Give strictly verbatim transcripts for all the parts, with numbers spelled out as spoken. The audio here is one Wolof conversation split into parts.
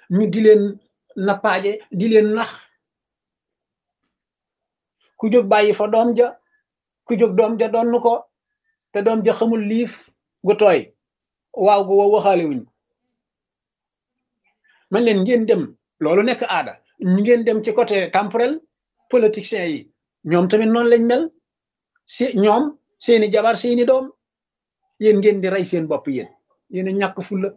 ñu di leen nappaaje di leen nax ku jóg bàyyi fa doom ja ku jóg doom ja donn ko te doom ja xamul liif gu tooy waaw gu wow waxaale wuñ man leen ngeen dem loolu nekk aada ngeen dem ci côté temporel politiciens yi ñoom tamit noonu lañ mel si ñoom seeni jabar seeni doom yéen ngeen di rey seen bopp yéen yéen a ñàkk fulla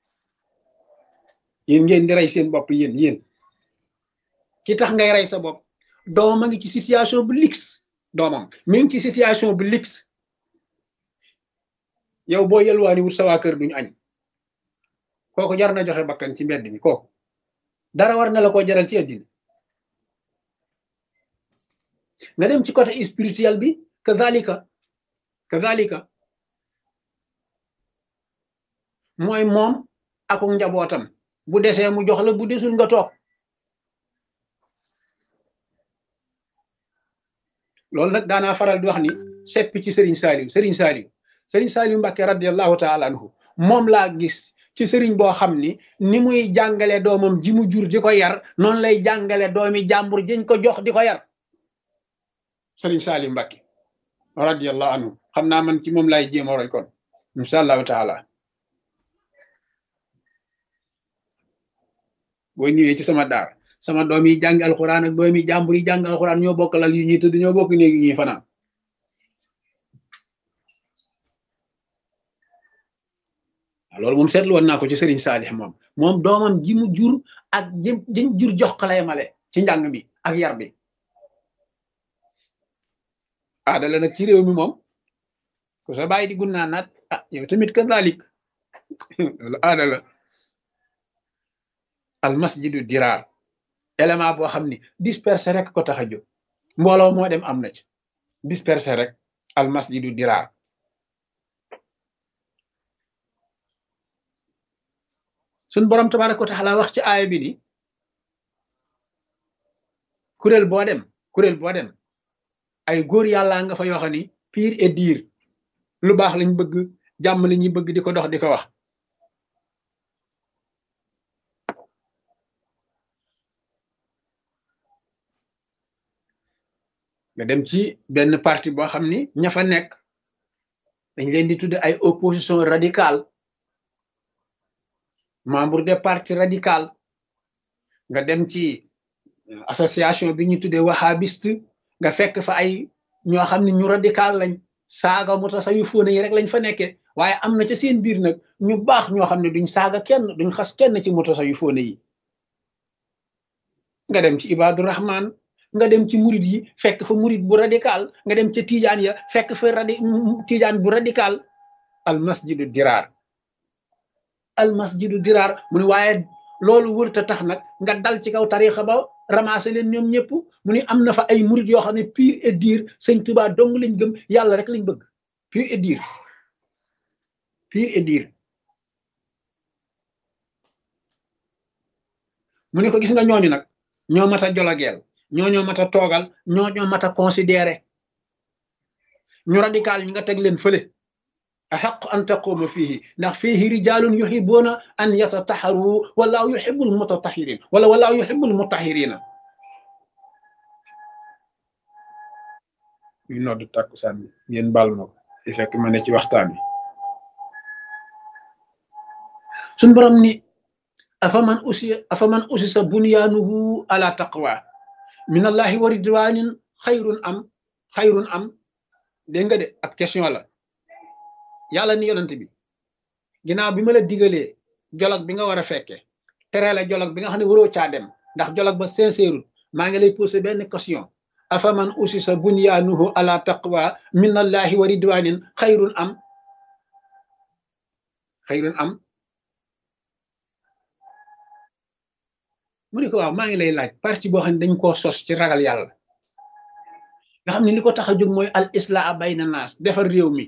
yéen ngeen di rey seen bopp yéen yéen ki tax ngay rey sa bopp doomam a ngi ci situation bu lix doomam mi ngi ci situation bu lix yow boo yelwaani wut sa waa kër duñu añ kooku jar na joxe bakkan ci mbedd mi kooku dara war na la koo jaral ci àddina nga dem ci côté spirituel bi kazalika kazalika mooy moom akuk njabootam bu desee mu jox la bu desul nga toog loolu nag daanaa faral di wax ni seppi ci Serigne Saliou Serigne Saliou Serigne Saliou Mbacké radiallahu taala anhu moom laa gis ci Serigne boo xam ni ni muy jàngale doomam ji mu jur di ko yar noonu lay jàngale doomi jàmbur jiñ ko jox di ko yar Serigne Saliou Mbacké radiallahu anhu xam naa man ci moom lay jéem a roy kon insha allahu taala boo ñëwee ci sama daar sama doom yi jàng alxuraan ak doom yi jàmbur yi jàng alxuraan ñoo bokk lal yu ñuy tëdd ñoo bokk néeg yu ñuy fanaan loolu moom seetlu woon naa ko ci Serigne Salih moom moom doomam ji mu jur ak jëm jëm jur jox ko lay male ci njàng mi ak yar bi aada la nag ci réew mi moom ku sa bàyyi di gunnaa naat ah yow tamit ka dalik loolu aada la al masjidu diraar élément boo xam ni dispersé rek ko tax a jóg mbooloo moo dem am na ci dispersé rek al masjidu diraar suñ borom tabaraka wa taala wax ci aaya bi ni kuréel boo dem kuréel boo dem ay góor yàlla nga fa yoo xam ni pire et dire lu baax lañ bëgg jàmm la ñuy bëgg di ko dox di ko wax nga dem ci benn parti boo xam ni ña fa nekk dañ leen di tudde ay opposition radicale membre des partis radicaux nga dem ci association bi ñu tuddee wahhabiste nga fekk fa ay ñoo xam ne ñu radical lañ saaga mutasawwifoon yi rek lañ fa nekkee waaye am na ca seen biir nag ñu baax ñoo xam ne duñ saaga kenn duñ xas kenn ci mutasawwifoon yi nga dem ci Ibadu Rahman nga dem ci murid yi fekk fa murid bu radical nga dem ca Tijaan ya fekk fa radi Tijaan bu radical al masjidu diraar al masjidu diraar mu ne waaye loolu wërta tax nag nga dal ci kaw tarixa ba ramassé leen ñoom ñëpp mu ni am na fa ay murid yoo xam ne pire et dire sëñ Tuubaa dong lañ gëm yàlla rek lañ bëgg pire et dire pire et dire mu ne ko gis nga ñooñu nag ñoo mat a jolageel ñoo ñoo mat a toogal ñoo ñoo mat a considéré ñu radical ñi nga teg leen fële axaq an taquma fihi ndax fihi rijalun yuhibbuna an yatataharu wallahu yuhibbul mutatahirin wala wallahu yuhibbul mutahirina ñu nodd takkusaan bi ngeen baal ma ko di fekk ma ne ci waxtaan bi suñ borom ni afaman usi afaman usisa bunyanuhu ala taqwa min allahi wa ridwanin xayrun am xayrun am dégg nga de ab question la yàlla ni yonent bi ginnaaw bi ma la digalee jolog bi nga war a fekkee tere la jolog bi nga xam ne waroo caa dem ndax jolog ba sincère maa ngi lay posé benn question afaman usisa bunyanuhu ala taqwa min allahi wa ridwanin xayrun am xayrun am mu ne ko waaw maa ngi lay laaj parti boo xam ne dañ koo sos ci ragal yàlla nga xam ne li ko tax a jóg mooy al islaa bayna naas defar réew mi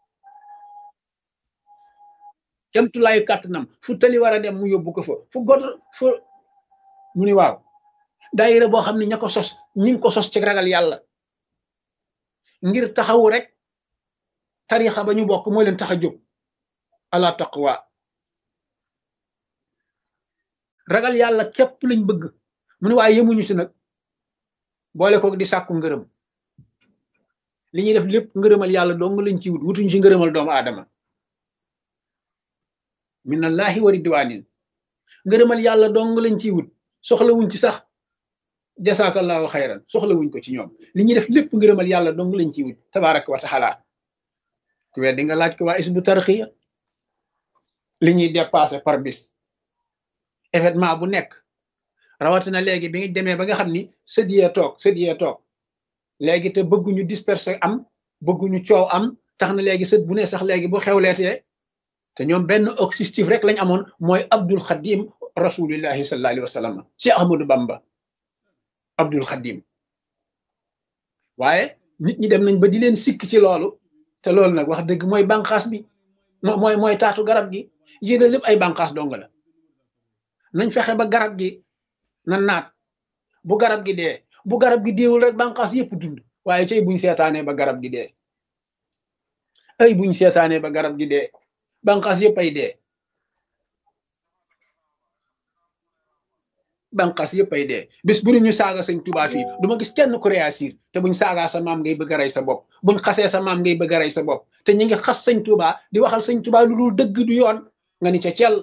kemtulaayu kàttanam fu tali war a dem mu yóbbu ko fa fu god fu mu ni waaw daayira boo xam ne ña ko sos ñi ngi ko sos ci ragal yàlla ngir taxawu rek tarixa ba ñu bokk moo leen tax a jóg ala taqwa ragal yàlla képp lañ bëgg mu ne waaye yemuñu si nag boole koog di sàkku ngërëm li ñuy def lépp ngërëmal yàlla dong lañ ci wut wutuñ si ngërëmal doomu aadama minallahi wa ridwanin ngërëmal yàlla dong lañ ciy wut soxlawuñ ci sax jasaakallahu xayran soxlawuñ ko ci ñoom li ñuy def lépp ngërëmal yàlla dong lañ ciy wut tabaraka wa taala ku weddi nga laaj ko waa isbu tarxiya li ñuy dépassé par bis événement bu nekk rawatina léegi bi nga demee ba nga xam ni sëdiyee toog sëdiyee toog léegi te bëgguñu disperser am bëgguñu coow am tax na léegi sët bu ne sax léegi bu xewleetee te ñoom benn objectif rek lañ amoon mooy abdul xadim rasulillahi sallallahu alayhi wa sallam ci ahmadou bamba abdul xadim waaye nit ñi dem nañ ba di leen sikk ci loolu te loolu nag wax dëgg mooy bànqaas bi mooy mooy taatu garab gi yéene lépp ay bànqaas dong la nañ fexe ba garab gi na naat bu garab gi dee bu garab gi deewul rek bànqaas yëpp dund waaye cay buñ seetaanee ba garab gi dee ay buñ seetaanee ba garab gi dee bànqaas yëpp ay dee bànqaas yëpp ay dee bis bu ñu saaga sëñ Tuubaa fii du ma gis kenn ku réagir te buñ saagaa sa maam ngay bëgg a rey sa bopp buñ xasee sa maam ngay bëgg a rey sa bopp te ñi ngi xas sëñ Tuubaa di waxal sëñ Tuubaa lu dul dëgg du yoon nga ni ca cel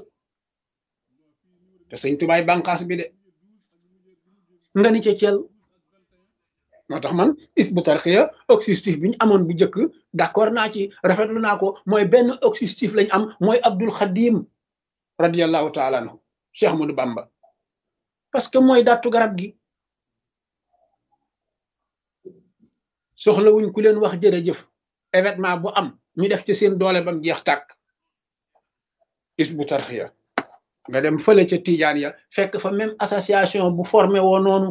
te sëñ Tuubaay bànqaas bi de nga ni ca cel moo tax man Hizbut Tarqiyyah objectif bi ñu amoon bu njëkk d'accord naa ci rafetlu naa ko mooy benn objectif lañ am mooy Abdul Xadim radiyallahu taala anhu Cheikh Ahmadou Bamba parce que mooy dattu garab gi soxlawuñ ku leen wax jërëjëf événement bu am ñu def ci seen doole bam jeex tàkk Hizbut Tarqiyyah nga dem fële ca Tijaan ya fekk fa même association bu formé woo noonu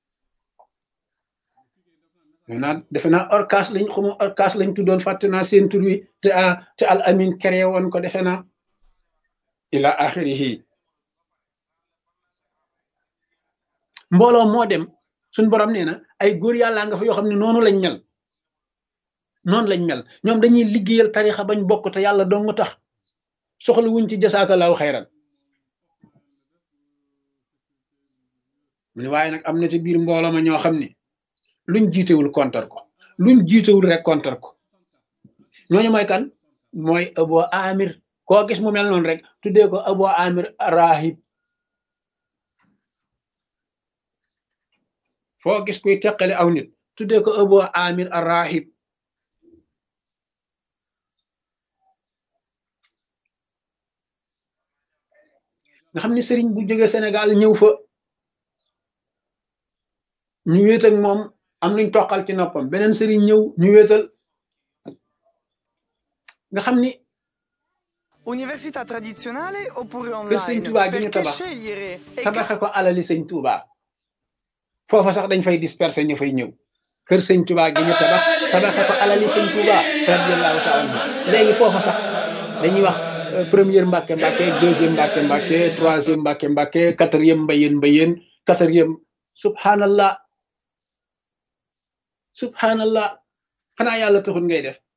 naa defe naa orcas lañ xamu orcas lañ tuddoon fàtte naa seen tur wi te te al amin créé woon ko defe naa ila axirihi mbooloo moo dem suñ borom nee na ay góor yàlla nga fa yoo xam ne noonu lañ mel noonu lañ mel ñoom dañuy liggéeyal tarixa bañ bokk te yàlla dong tax soxla wuñ ci jasaakallahu xayran mu ne waaye nag am na ci biir mbooloo ma ñoo xam ne luñ jiitewul kontar ko luñ jiitewul rek kontar ko ñooñu mooy kan mooy Abu Amir koo gis mu mel noonu rek tuddee ko Abu Amir rahib foo gis kuy teqale aw nit tuddee ko Abu Amir rahib nga xam ne sëriñ bu jógee Sénégal ñëw fa ñu wéet ak moom am luñ toqal ci noppam beneen sëriñ ñëw ñu wéetal nga xam ni università tradizionale oppure kër sëñ online? Tuubaa gi ñu Perché tabax scegliere? E tabaxe ko alali sëñ Tuubaa foofa sax dañ fay disperser ñu fay ñëw kër sëñ Tuubaa gi ñu tabax tabaxe ko alali sëñ Tuubaa radiyallahu taala anhu léegi foofa sax dañuy wax première Mbàkke Mbàkke deuxième Mbàkke Mbàkke troisième Mbàkke Mbàkke quatrième Mbayeen Mbayeen quatrième subhanallah subhanallah xanaa yàlla taxul ngay def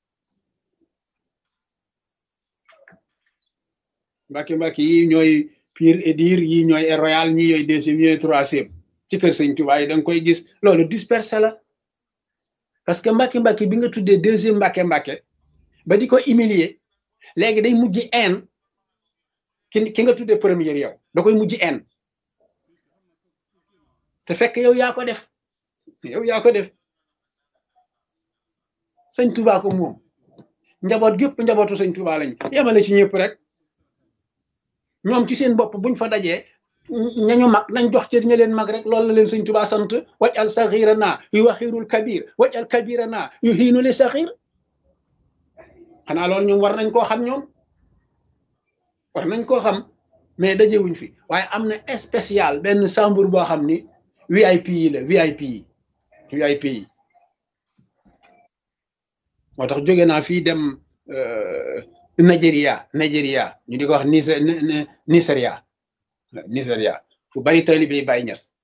Mbàkke Mbàkke yi ñooy pire et dire yi ñooy royal ñi ñooy deuxième ñooy troisième ci kër sëñ Tuubaa yi da nga koy gis loolu dispersé la parce que Mbàkke Mbàkke bi nga tuddee deuxième Mbàkke Mbàkke ba di ko humilier léegi day mujj en ki ki nga tuddee première yow da koy mujj en te fekk yow yaa ko def yow yaa ko def sëñ Tuubaa ko moom njaboot gépp njabootu sëñ Tuubaa lañ yemale ci ñëpp rek ñoom ci seen bopp buñ fa dajee ñañu mag nañ jox ci ña leen mag rek loolu la leen sëñ Tuubaa sant waj al saxira naa yu waxirul kabir waj al kabira naa yu xiinu li saxir xanaa loolu ñoom war nañ koo xam ñoom war nañ koo xam mais dajewuñ fi waaye am na spécial benn chambre boo xam ni V I P yi la V I P yi V I P yi moo tax jóge naa fii dem Nigeria Nigeria ñu di ko wax Niger Nigeria Nigeria fu bari taalibe yi Baay Ñas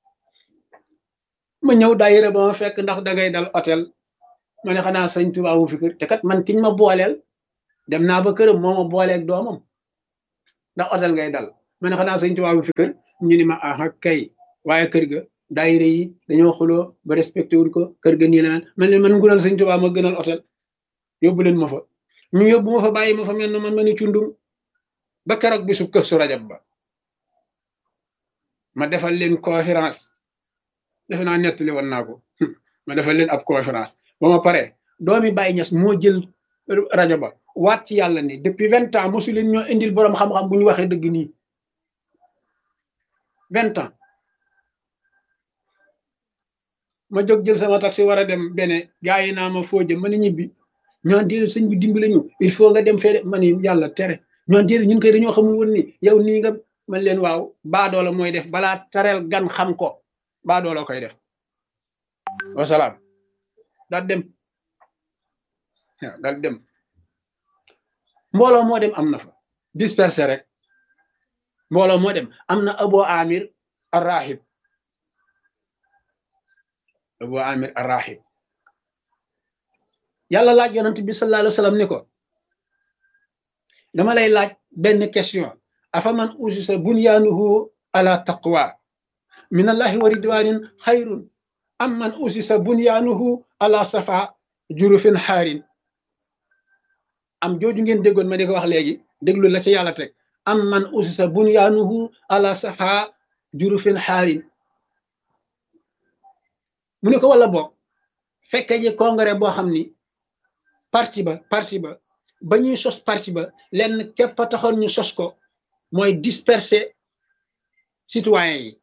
ma ñëw daayira ba ma fekk ndax dangay dal hôtel ma ne xanaa sëñ Tuubaa wu fi kër te kat man kiñ ma booleel dem naa ba këram moo ma booleeg doomam ndax hôtel ngay dal ma ne xanaa sëñ Tuubaa bu fi kër ñu ni ma ah kay waaye kër ga daayira yi dañoo xuloo ba respecté wuñ ko kër ga nii naan man leen man ngunal sëñ Tuubaa ma gënal hôtel yóbbu leen ma fa ñu yóbbu ma fa bàyyi ma fa mel na man ma ni cundum ba keroog bisu Kazu Rajab ba ma defal leen conférence defe naa nettali woon naa ko ma defal leen ab conférence ba ma pare doomi Baye Niass moo jël rajo ba waat ci yàlla ni depuis vingt ans mosu leen ñoo indil boroom xam-xam bu ñu waxee dëgg nii vingt ans ma jóg jël sama taxi war a dem bene gaa yi naa ma foo jëm ma ni ñibbi ñoon déedéet sëñ bi dimbali ñu il faut nga dem fee de ma ni yàlla tere ñoon déedéet ñun koy dañoo xamul woon ni yow nii nga man leen waaw baadoola mooy def balaa tareel gan xam ko baadoola koy def wasalaam daal dem waaw daal dem mbooloo moo dem am na fa dispersé rek mbooloo moo dem am na Abu Amir Arrahib Abu Amir Arrahib yàlla laaj yonent bi sallallahu alayhi wa sallam ni ko dama lay laaj benn question afaman usisa bunyaanuhu ala taqwa min allahi wa ridwanin xayrun am man usisa bunyaanuhu ala safa jurufin xaarin am jooju ngeen déggoon ma di ko wax léegi déglu la ci yàlla teg am man usisa bunyaanuhu ala safa jurufin xaarin mu ne ko wala boog fekke ji congrès boo xam ni parti ba parti ba ba ñuy sos parti ba lenn képp a taxoon ñu sos ko mooy disperser citoyens yi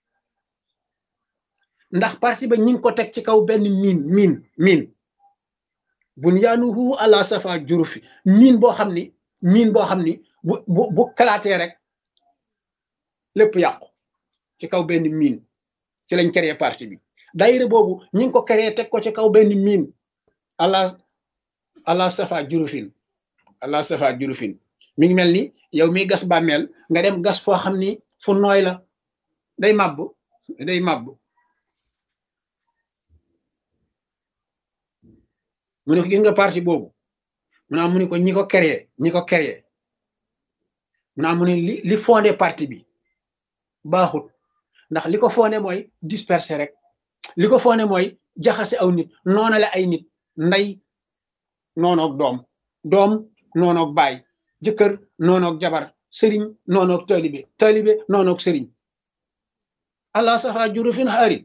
ndax parti ba ñi ngi ko teg ci kaw benn miin miin miin bunyaanuhu ala safa jurufi miin boo xam ni miin boo xam ni bu bu bu kalaatee rek lépp yàqu ci kaw benn miin ci lañ créé parti bi daayira boobu ñi ngi ko créé teg ko ci kaw benn miin ala ala safa jurufin ala safa jurufin mi ngi mel ni yow mi gas bàmmeel nga dem gas foo xam ni fu nooy la day màbb day màbb mu ne ko gis nga parti boobu mu naa mu ne ko ñi ko créé ñi ko créé mu naa mu ne li li fondé parti bi baaxut ndax li ko fondé mooy disperser rek li ko fondé mooy jaxase aw nit noonale ay nit ndey noonoog doom doom noonoog baay jëkkër noonoog jabar sëriñ noonoog taalibe taalibe noonoog sëriñ allah safa jurufin xaarin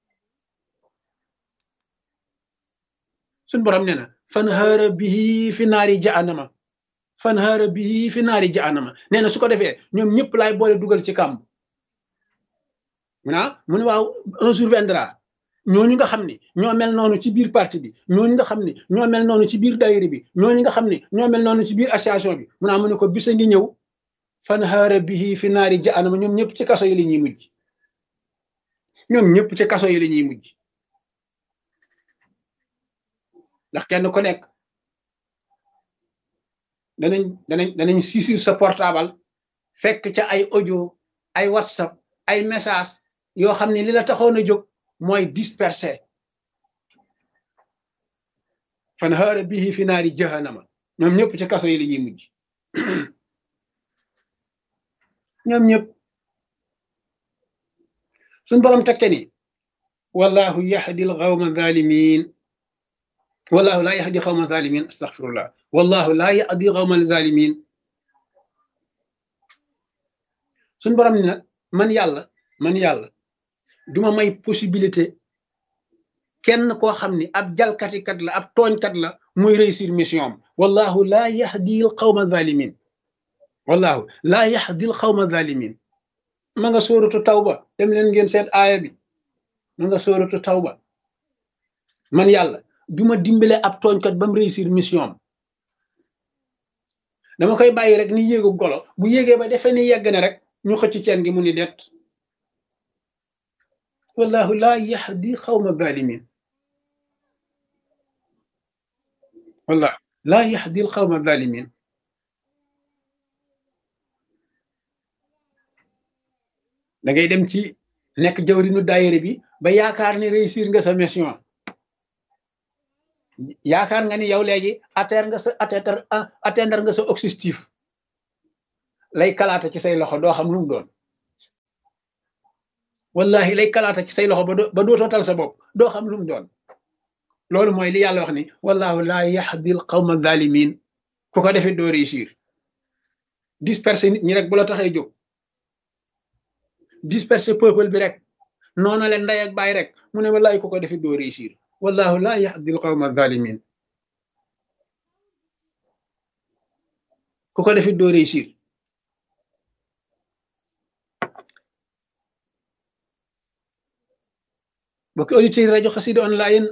suñ borom nee na fan haara bihi fi naari jahannama fan haara bihi fi naari jahannama nee na su ko defee ñoom ñëpp laay boole dugal ci kàmb mu naa mu ne waaw un jour viendra ñooñu nga xam ni ñoo mel noonu ci biir parti bi ñooñu nga xam ni ñoo mel noonu ci biir daayira bi ñooñu nga xam ni ñoo mel noonu ci biir association bi mu naa mu ne ko bisa ngi ñëw fan haara bihi fi naari jahannama ñoom ñëpp ci kaso yi la ñuy mujj ñoom ñëpp ci kaso yi la ñuy mujj ndax kenn ku nekk danañ danañ danañ saisir sa portable fekk ca ay audio ay whatsapp ay message yoo xam ne li la taxoon a jóg mooy disperser fan haara bihi fi naari jahannama ñoom ñëpp ci kaso yi la ñuy mujj ñoom ñëpp suñ borom tekke ni wallahu yahdi al qawma zalimin wallahu laa yahdi qawma zalimin astaghfirullah wallahu laa yahdi qawma zalimin suñ borom ni nag man yàlla man yàlla duma may possibilité kenn koo xam ni ab jalkatikat la ab tooñkat la muy réussir mission am wallahu laa yahdi qawma zalimin wallahu laa yahdi qawma zalimin ma nga sóoratu tawba dem leen ngeen seet aaya bi ma nga sóoratu tawba man yàlla duma dimbale ab tooñkat ba mu réussir mission am dama koy bàyyi rek ni yéegu golo bu yéegee ba defee ni yegg ne rek ñu xëcc ceen gi mu ni det wallahu laa yahdi qawma zalimin wallah laa yahdi qawma zalimin da ngay dem ci nekk jawrinu daayira bi ba yaakaar ni réussir nga sa mission yaakaar nga ni yow léegi atteindre nga sa atteindre atteindre nga sa objectif lay kalaata ci say loxo doo xam lu mu doon wallahi lay kalaata ci say loxo ba doo ba dootoo tal sa bopp doo xam lu mu doon loolu mooy li yàlla wax ni wallahu laa yahdi al qawma zalimin ku ko defee doo réussir disperser nit ñi rek bu la taxee jóg disperser peuple bi rek noona leen ndey ak baay rek mu ne wallahi ku ko defee doo réussir wallahu laa yahdi al qawma zalimin ku ko defee doo réussir bokki auditeurs rajo Xassida online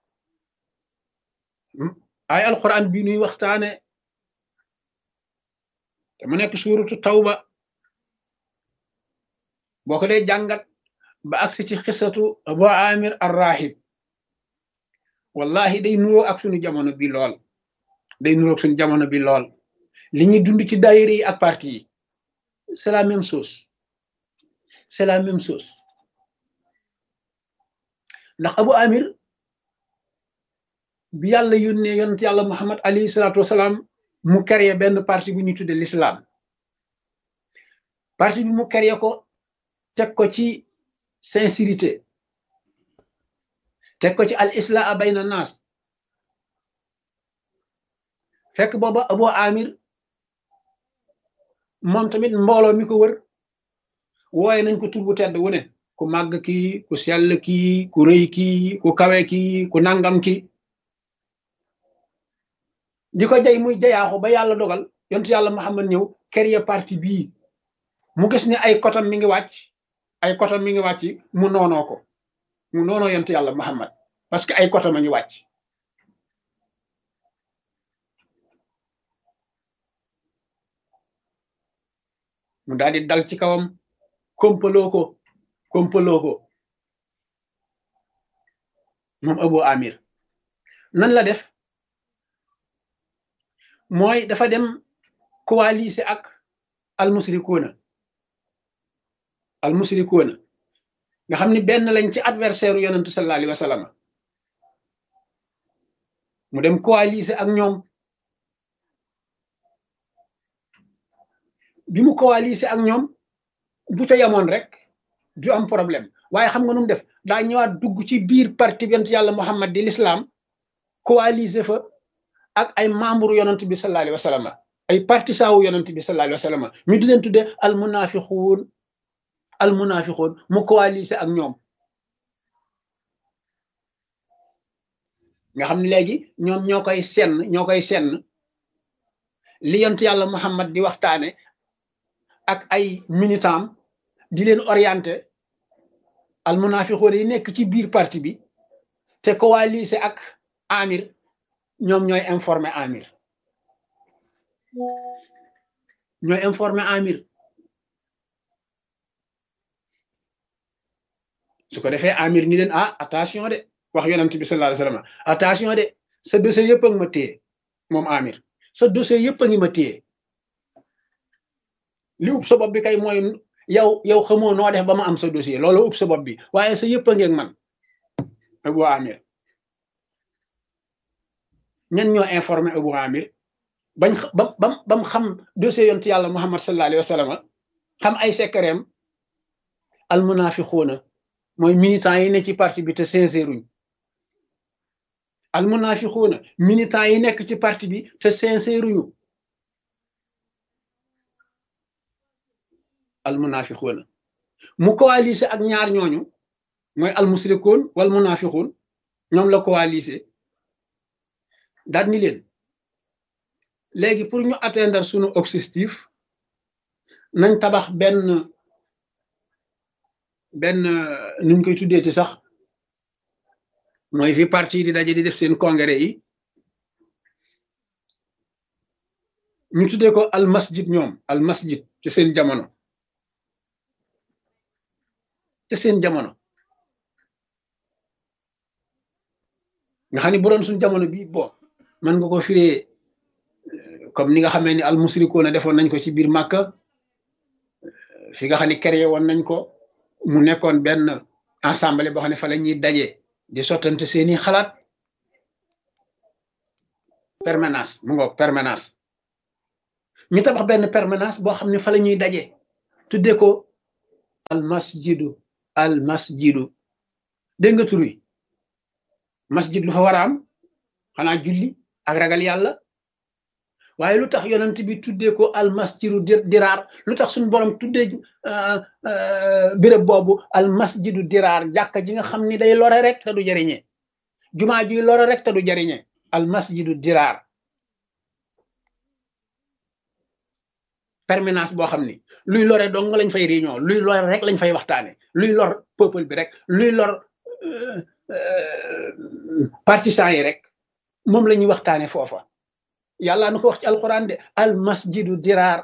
ay alquran bi nuy waxtaane te mu nekk suuratu tawba boo ko dee jàngat ba agsi ci xisatu abu amir ar-rahib wallahi day nuroo ak suñu jamono bi lool day nuroo ak suñu jamono bi lool li ñuy dund ci daayira yi ak parti yi c'est la même chose c'est la même chose ndax abu amir bi yàlla yónnee yonent yàlla muhammad alayhi salaatu wasalaam mu créé benn parti bu ñuy tudde l'islam parti bi mu créé ko teg ko ci sincérité teg ko ci al islaa bayna naas fekk booba abu amir moom tamit mbooloo mi ko wër wooye nañ ko tur bu tedd wu ne ku màgg kii ku sell kii ku rëy kii ku kawe kii ku nangam kii di ko jay muy jayaaxu ba yàlla dogal yontu yàlla Muhammad ñëw créer parti bii mu gis ne ay kotam mi ngi wàcc ay kotam mi ngi wàcc mu noonoo ko mu noonoo yontu yàlla Muhammad parce que ay kotam a ngi wàcc mu daal di dal ci kawam kompaloo ko kompaloo ko moom Abu Amir nan la def mooy dafa dem coaliser ak almusrikuuna almusrikuuna nga xam ni benn lañ ci adversaire u yonentu sallallahu alayhi wa sallam mu dem coaliser ak ñoom bi mu coaliser ak ñoom bu ca yamoon rek du am problème waaye xam nga nu mu def daa ñëwaat dugg ci biir parti bi yonent yàlla Muhammad di l'islam coaliser fa ak ay membre yonent bi sallallahu alayhi wa sallam ay partisan wu yonent bi sallallahu alayhi wa sallam ñu di leen tudde al munafiquun al munafiquun mu coaliser ak ñoom nga xam ne léegi ñoom ñoo koy senn ñoo koy senn li yonent yàlla Muhammad di waxtaane ak ay militant di leen orienté al munafiqoon yi nekk ci biir parti bi te coalisé ak Amir ñoom ñooy informé Amir ñooy informé Amir su ko defee Amir ni leen ah attention de wax yonent bi sallallahu alayhi wasallam attention de sa dossier yëpp a ngi ma téye moom Amir sa dossier yëpp a ngi ma téye li ub sa bopp bi kay mooy yow yow xamoo noo def ba ma am sa dossier loolu ub sa bopp bi waaye sa yëpp a ngeeg man Abu Amir ñan ñoo informé Abu Amir bañ ba bam bam xam dossier yontu yàlla Muhammad sallallahu alayhi wa sallam xam ay secretam al munafiquuna mooy militants yi ne ci parti bi te sincèruñ al munafiquuna militants yi nekk ci parti bi te sincèruñu al munafiquuna mu coalisé ak ñaar ñooñu mooy al musrikuun wal munafiquun ñoom la coalisé daal ni leen léegi pour ñu atteindre sunu objectif nañ tabax benn benn nuñ koy tuddee ci sax mooy fi parti di daje di def seen congrès yi ñu tuddee ko al masjid ñoom al masjid ci seen jamono te seen jamono nga xam ne bu doon suñ jamono bii bon mën nga ko firee comme ni nga xamee ni al musrikoona defoon nañ ko ci biir Màkka fi nga xam ne créé woon nañ ko mu nekkoon benn assemblée boo xam ne fa la ñuy daje di sottante seeni xalaat permanence mu ngoog permanence ñu tabax benn permanence boo xam ne fa la ñuy daje tuddee ko al masjidu al masjidu dégg nga tur wi masjid lu fa war a am xanaa julli ak ragal yàlla waaye lu tax yonent bi tuddee ko al masjidu diraar lu tax suñu borom tuddee béréb boobu al masjidu diraar jàkka ji nga xam ni day lore rek te du jariñe jumaa ji lore rek te du jariñe al masjidu diraar permanence boo xam ni luy lore dong lañ fay réunion luy lore rek lañ fay waxtaane luy lor peuple bi rek luy lor partisans yi rek moom la ñuy waxtaane foofa yàlla nu ko wax ci alquran de al masjidu diraar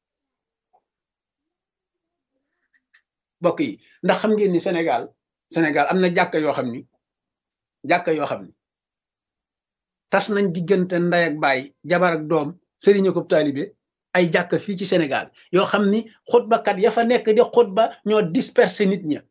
mbokk yi ndax xam ngeen ni Sénégal Sénégal am na jàkka yoo xam ni jàkka yoo xam ni tas nañ diggante ndey ak baay jabar ak doom sëriñ ak taalibe ay jàkka fii ci Sénégal yoo xam ni xutbakat ya fa nekk di xutba ñoo disperser nit ña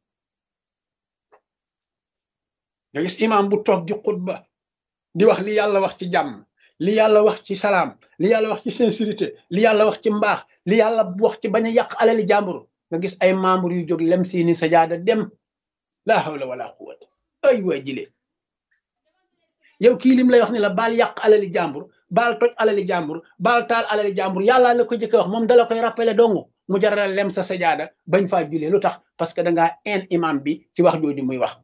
nga gis imam bu toog di xutba di wax li yàlla wax ci jàmm li yàlla wax ci salaam li yàlla wax ci sincérité li yàlla wax ci mbaax li yàlla wax ci bañ a yàq alali jàmbur nga gis ay membre yu jóg lem seeni sajaada dem laa hawla wala quwwata ay waa jile yow kii lim lay wax ni la baal yàq alali jàmbur baal toj alali jàmbur baal taal alali jàmbur yàlla la ko jëkk wax moom dala koy rappelé dongu mu jaral lem sa sajaada bañ faa julee lu tax parce que dangaa een imam bi ci wax jooju muy wax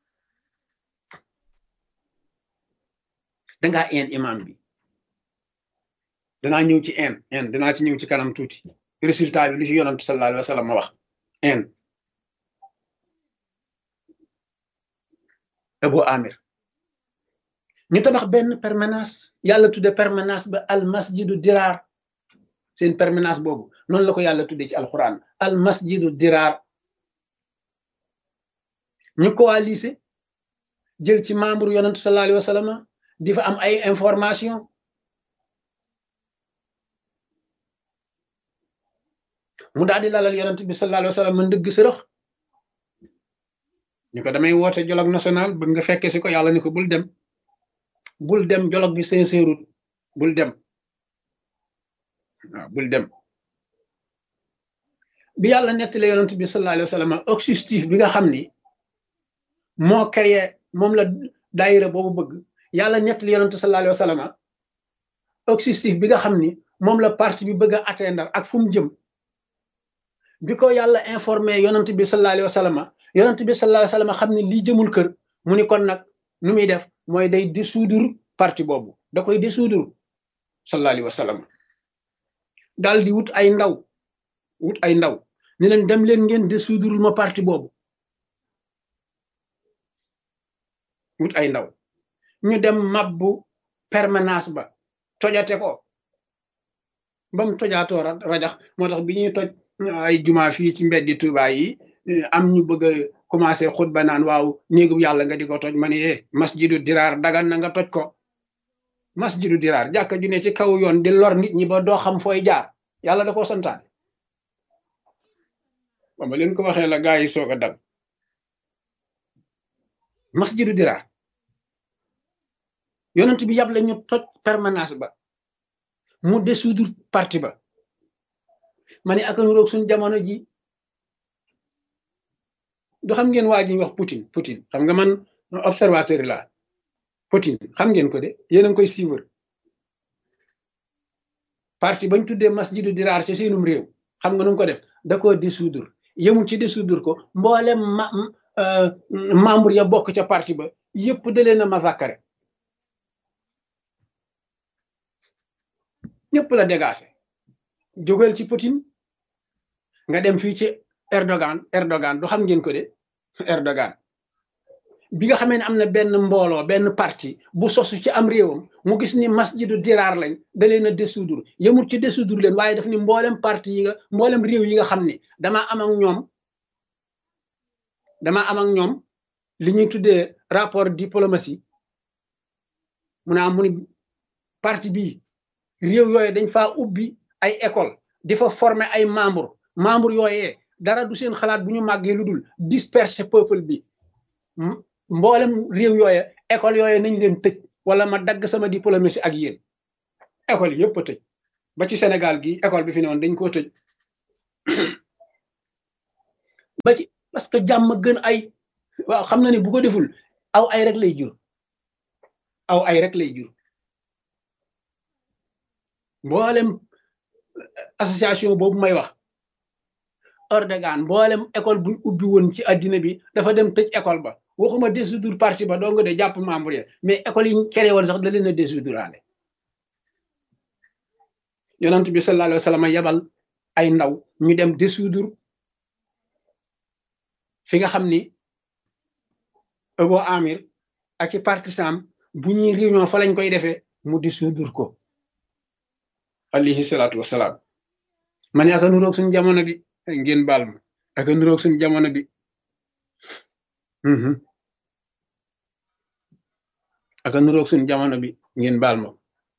dangaa een imam bi danaa ñëw ci een een danaa ci ñëw ci kanam tuuti résultat bi lu ci yonantu sallallahu alayhi wa sallam ma wax een Abu Amir ñu tabax benn permanence yàlla tudde permanence ba al masjidu diraar seen permanence boobu noonu la ko yàlla tudde ci alquran al masjidu diraar ñu coalisé jël ci membre yonantu sallallahu alayhi wa sallam di fa am ay information mu daal di lalal yonent bi sallallahu alayhi wa sallam ndëgg sërëx ñu ko damay woote dialogue national bëgg nga fekke si ko yàlla ni ko bul dem bul dem dialogue bi sincère bul dem waaw bul dem bi yàlla nettali yonent bi sallallahu alayhi wa sallam objectif bi nga xam ni moo créé moom la daayira boobu bëgg yàlla nettali yonent sallallahu alayhi wa sallam objectif bi nga xam ni moom la parti bi bëgg a atteindre ak fu mu jëm bi ko yàlla informé yonent bi sallallahu alayhi wa sallam yonent bi sallallahu alayhi wa sallam xam ne lii jëmul kër mu ni kon nag nu muy def mooy day dissoudre parti boobu da koy dissoudre sallallahu alayhi wa sallam daal di wut ay ndaw wut ay ndaw ni leen dem leen ngeen dissoudre ma parti boobu wut ay ndaw ñu dem mabbu permanence ba tojate ko ba mu tojaatoo rajax moo tax bi ñuy toj ay juma fii ci mbeddi Tuuba yi am ñu bëgg a commencé xutba naan waaw néegu yàlla nga di ko toj ma ne eh masjidu diraar dagan na nga toj ko masjidu diraar jàkka ju ne ci kaw yoon di lor nit ñi ba doo xam fooy jaar yàlla da koo santaane ba ma leen ko waxee la gaa yi soog a dal masjidu diraar yonent bi yàble ñu toj permanence ba mu dissoudre parti ba ma ne ak a nuroog suñ jamono ji du xam ngeen waa ji ñu wax Poutine Poutine xam nga man observateur la Poutine xam ngeen ko de yéen a ngi koy suivre parti bañ tuddee masjidu diraar ci seenum réew xam nga nu ko def da koo dissoudre yemul ci dissoudre ko mboolem ma membre ya bokk ca parti ba yëpp da leen a massacré ñëpp la dégagé jógal ci Poutine nga dem fii ci Erdogan Erdogan du xam ngeen ko de Erdogan bi nga xamee ne am na benn mbooloo benn parti bu sosu ci am réewam mu gis ni masjidu diraar lañ da leen a dissoudre yemul ci dissoudre leen waaye daf ni mboolem parti yi nga mboolem réew yi nga xam ni damaa am ak ñoom damaa am ak ñoom li ñuy tuddee rapport diplomatie mu naa mu ni parti bii réew yooyu dañ faa ubbi ay école di fa former ay membre membre yooyee dara du seen xalaat bu ñu màggee lu dul disperser peuple bi mboolem réew yooye école yooye nañ leen tëj wala ma dagg sama diplomatie ak yéen école yëpp a tëj ba ci Sénégal gi école bi fi ne woon dañ koo tëj ba ci parce que jàmm gën ay waaw xam na ni bu ko deful aw ay rek lay jur aw ay rek lay jur mboolem association boobu may wax Erdogan mboolem école buñ ubbi woon ci addina bi dafa dem tëj école ba waxuma dissoudre parti ba dong de jàpp membre ya mais école yi ñu créé woon sax da leen a dissoudre yonent bi sallallahu alayhi wa sallam yabal ay ndaw ñu dem dissoudre fi nga xam ni Abu Amir ak i partisan bu ñuy réunion fa lañ koy defee mu dissoudre ko alayhi salaatu wasalaam man aka nuroog suñ jamono bi ngeen baal ma aka nuroog suñ jamono bi aka nuroog suñ jamono bi ngeen baal ma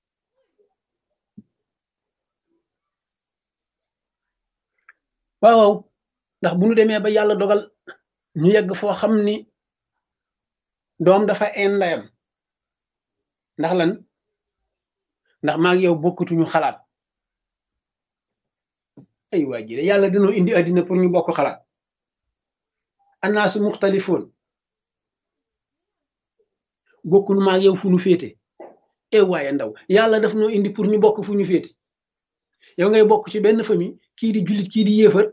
waaw waaw ndax bu ñu demee ba yàlla dogal ñu yegg foo xam ni doom dafa een ndayam ndax lan ndax maa ngi yow bokkutuñu xalaat ay waa ji yàlla dañoo indi àddina pour ñu bokk xalaat annaasu muxtalifoon bokkunu maa ngi yow fu ñu féete e waaye ndaw yàlla daf noo indi pour ñu bokk fu ñu féete yow ngay bokk ci benn famille kii di jullit kii di yéefar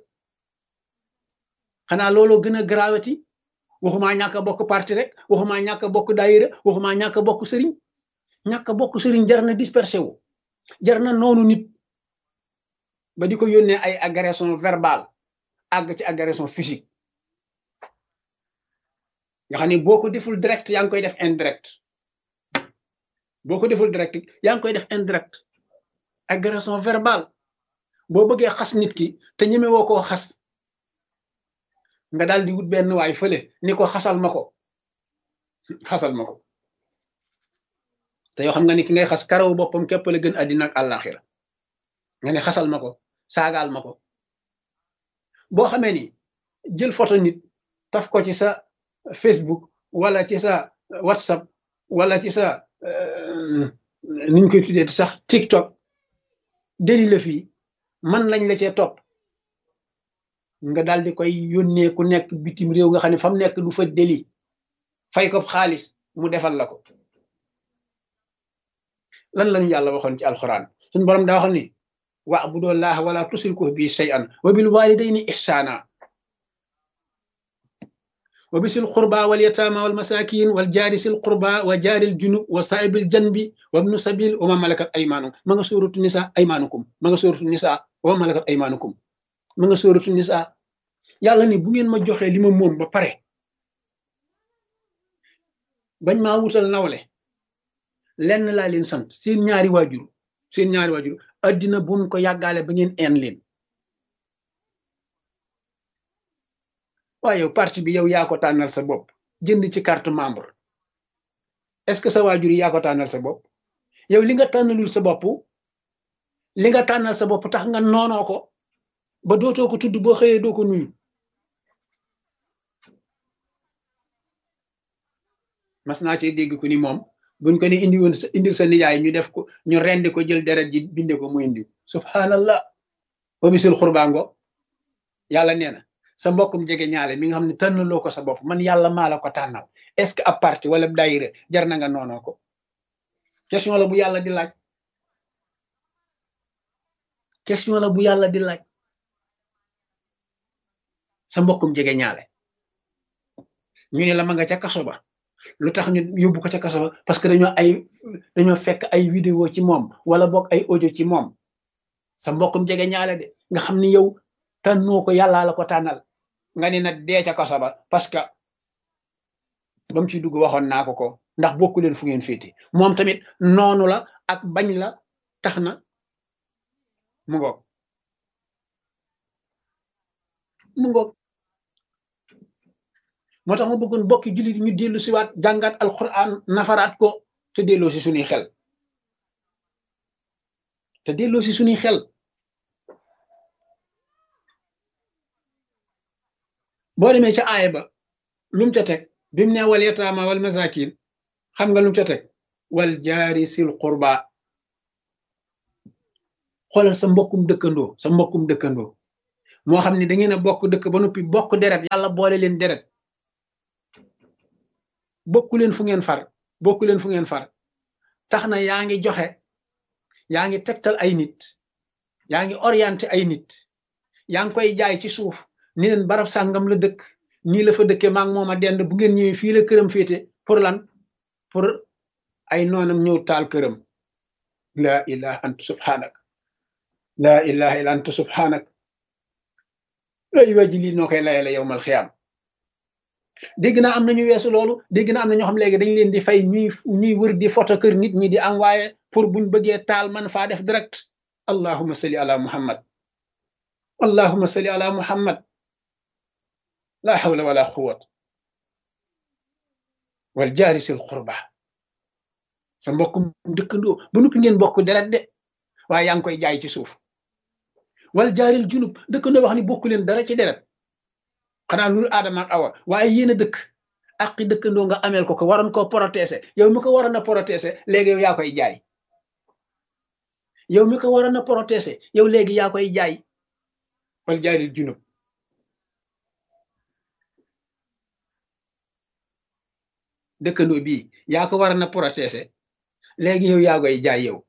xanaa looloo gën a grawati waxumaa ñàkk a bokk parti rek waxumaa ñàkk a bokk daayira waxumaa ñàkk a bokk sëriñ ñàkk a bokk sëriñ jar na dispersé wu jar na noonu nit ba di ko yónnee ay agression verbale àgg ci agression physique nga xam ne boo ko deful direct yaa ngi koy def indirect boo ko deful direct yaa ngi koy def indirect agression verbale boo bëggee xas nit ki te ñeme woo koo xas nga daal di wut benn waay fële ni ko xasal ma ko xasal ma ko te yoo xam nga ni ki ngay xas karaw boppam képp la gën àddina ak àllaaxira nga ne xasal ma ko saagaal ma ko boo xamee ni jël photo nit taf ko ci sa Facebook wala ci sa WhatsApp wala ci sa niñ koy tuddee sax TikTok deli la fii man lañ la cee topp nga daal di koy yónnee ku nekk bitim réew nga xam ne fa mu nekk du fa deli fay ko xaalis mu defal la ko lan lañu yàlla waxoon ci alxuraan suñu borom daa waxoon ni wa'budullaha wala tusriku bi shay'an wa bil walidayni ihsana wa bisil qurba wal yatama wal masakin wal jaari sil qurba wa jaaril junub wa saa'ibil janbi wa ibnu sabil wa ma malakat aymanukum ma nga suuratu nisa aymanukum ma nga suuratu nisa wa ma malakat aymanukum ma nga suuratu nisa yàlla ni bu ngeen ma joxee li ma moom ba pare bañ maa wutal nawle lenn laa leen sant seen ñaari waajur seen ñaari waajur addina buñ ko yàggaale ba ngeen een leen waaye yow parti bi yow yaa ko tànnal sa bopp jënd ci carte membre est-ce que sa waajur yi yaa ko tànnal sa bopp yow li nga tànnalul sa bopp li nga tànnal sa bopp tax nga noonoo ko ba dootoo ko tudd boo xëyee doo ko nuyu mas naa ci dégg ku ni moom buñ ko ni indi woon indil sa nijaay ñu def ko ñu rendi ko jël deret ji binde ko mu indi subhanallah wa bisul xurbaango yàlla nee na sa mbokkum jege ñaale mi nga xam ne tànnaloo ko sa bopp man yàlla maa la ko tànnal est-ce que ab parti wala daayira jar na nga noonoo ko question la bu yàlla di laaj question la bu yàlla di laaj sa mbokkum jege ñaale ñu ne la ma nga ca kaso ba lu tax ñu yóbbu ko ca kaso ba parce que dañoo ay dañoo fekk ay vidéo ci moom wala boog ay audio ci moom sa mbokkum jege ñaale de nga xam ni yow tànnoo ko yàllaa la ko tànnal nga ne na dee ca kaso ba parce que ba mu ci dugg waxoon naa ko ko ndax bokku leen fu ngeen féete moom tamit noonu la ak bañ la tax na mu ngoog mu ngoog moo tax ma bëggoon bokki jullit ñu dellu siwaat jàngaat alquran nafaraat ko te delloo si suñuy xel te delloo si suñuy xel boo demee ca aaya ba lu mu ca teg bi mu ne wal yataama wal masakin xam nga lu mu ca teg wal jaari sil qurba xoolal sa mbokkum dëkkandoo sa mbokkum dëkkandoo moo xam ne da ngeen a bokk dëkk ba noppi bokk deret yàlla boole leen deret bokku leen fu ngeen far bokku leen fu ngeen far tax na yaa ngi joxe yaa ngi tegtal ay nit yaa ngi orienté ay nit yaa ngi koy jaay ci suuf ni leen barab sàngam la dëkk nii la fa dëkkee maa ngi moom a dend bu ngeen ñëwee fii la këram féete pour lan pour ay noonam ñëw taal këram laa ilaha anta subhanak laa ilaha illa anta subhanak ay waji lii noo koy layale yowmal xiyaam dégg naa am na ñu weesu loolu dégg naa am na ñoo xam léegi dañ leen di fay ñuy ñuy wër di photo kër nit ñi di envoyé pour buñ bëggee taal man faa def direct allahumma salli ala muhammad allahumma salli ala muhammad la hawla wala quwwat wal jaari sil qurba sa mbokkum dëkkandoo ba noppi ngeen bokk deret de waaye yaa ngi koy jaay ci suuf wal jaaril junub dëkkandoo wax ni bokku leen dara ci deret xanaa loolu aadama ak awa waaye yéen a dëkk aqi dëkkandoo nga ameel ko ko waroon koo protéger yow mi ko waroon a protéger léegi yow yaa koy jaay yow mi ko waroon a protéger yow léegi yaa koy jaay wal jaaril junub dëkkandoo bii yaa ko waroon a protéger léegi yow yaa koy jaay yow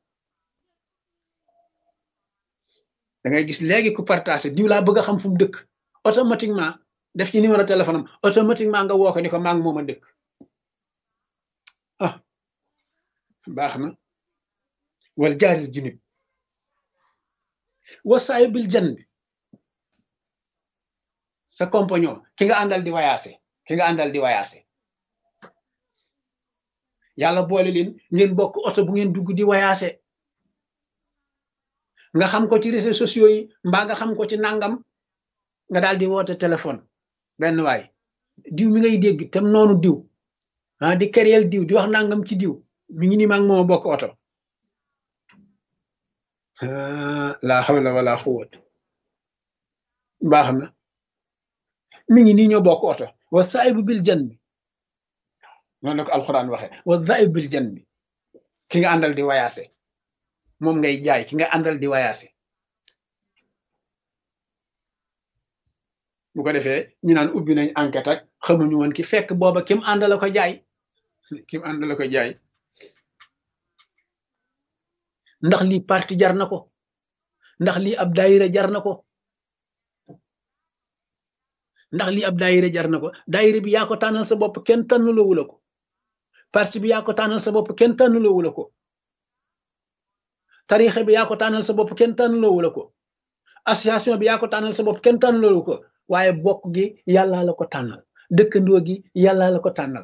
da ngay gis léegi ku partagé diw laa bëgg a xam fu mu dëkk automatiquement def ci numéro téléphone am automatiquement nga woo ko ni ko maa ngi moom a dëkk ah baax na wal jaaril junub wasaayu bil jan bi sa compagnon ki nga àndal di wayaase ki nga àndal di wayaase yàlla boole leen ngeen bokk oto bu ngeen dugg di wayaase nga xam ko ci réseaux sociaux yi mbaa nga xam ko ci nangam nga daal di woote téléphone benn waay diw mi ngay dégg tam noonu diw ah di kereel diw di wax nangam ci diw mi ngi ni maa ngi moom bokk oto la hawla wala quwwata baax na mi ngi nii ñoo bokk oto wa saahibu bil janbi noonu la ko alquran waxe wa saahibu bil janbi ki nga àndal di wayaase moom ngay jaay ki nga àndal di wayaase bu ko defee ñu naan ubbi nañ enquête ak xamuñu woon ki fekk booba kim àndala ko jaay kim àndala ko jaay ndax lii parti jar na ko ndax lii ab daayira jar na ko ndax lii ab daayira jar na ko daayira bi yaa ko tànnal sa bopp kenn tànnaloowu la ko parti bi yaa ko tànnal sa bopp kenn tànnaloowu la ko tariixa bi yaa ko tànnal sa bopp kenn tànnaloowu la ko association bi yaa ko tànnal sa bopp kenn tànnaloowu ko waaye bokk gi yàllaa la ko tànnal dëkkandoo gi yàllaa la ko tànnal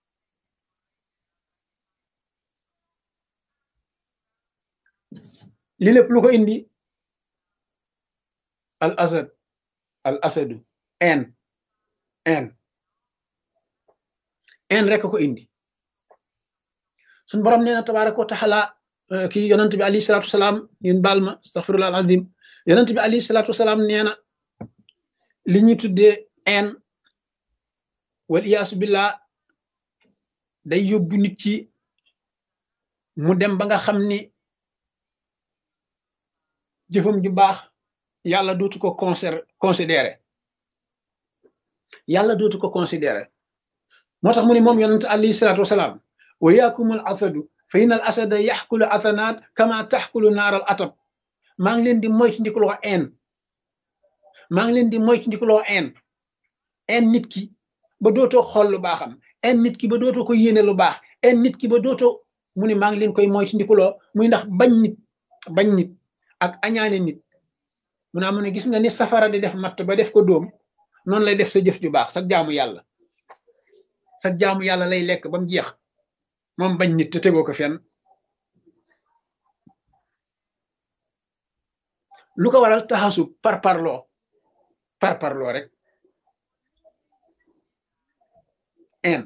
li lépp lu ko indi al asad al asadu en en en rek ko indi suñ borom nee na tabaraka wa taala kii yonent bi alayhi salatu wasalaam yéen baal ma astaghfirullah al azim yonent bi alayhi salatu wasalaam nee na li ñuy tuddee en wal iyaasu billah day yóbbu nit ci mu dem ba nga xam ni jëfam ju baax yàlla dootu ko conser considéré yàlla dootu ko considéré moo tax mu ne moom yonent alayhi salatu wasalaam wa yaakumul asadu fa inal asada yaxkulu asanaat kama taxkulu naaral atab maa ngi leen di moytu ndikuloo en maa ngi leen di moytu ndikuloo en en nit ki ba dootoo xool lu baaxam en nit ki ba dootoo ko yéene lu baax en nit ki ba dootoo mu ne maa ngi leen koy moytu ndikuloo muy ndax bañ nit bañ nit ak añaane nit mu ne amu ne gis nga ni safara di def matt ba def ko dóom noonu lay def sa jëf ju baax sa jaamu yàlla sa jaamu yàlla lay lekk ba mu jeex moom bañ nit te tegoo ko fenn lu ko waral taxasu par parloo par parloo rek en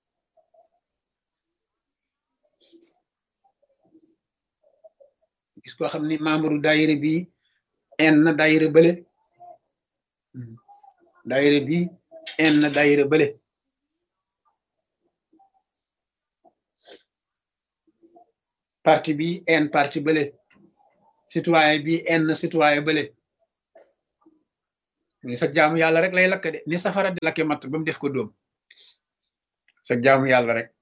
gis koo xam ni membre daayira bi en na daayira bële daayira bi en na daayira bële parti bi en parti bële citoyen bi en citoyen bële ni sa jaamu yàlla rek lay lakk de ni safara di lakke matt ba mu def ko dóom sa jaamu yàlla rek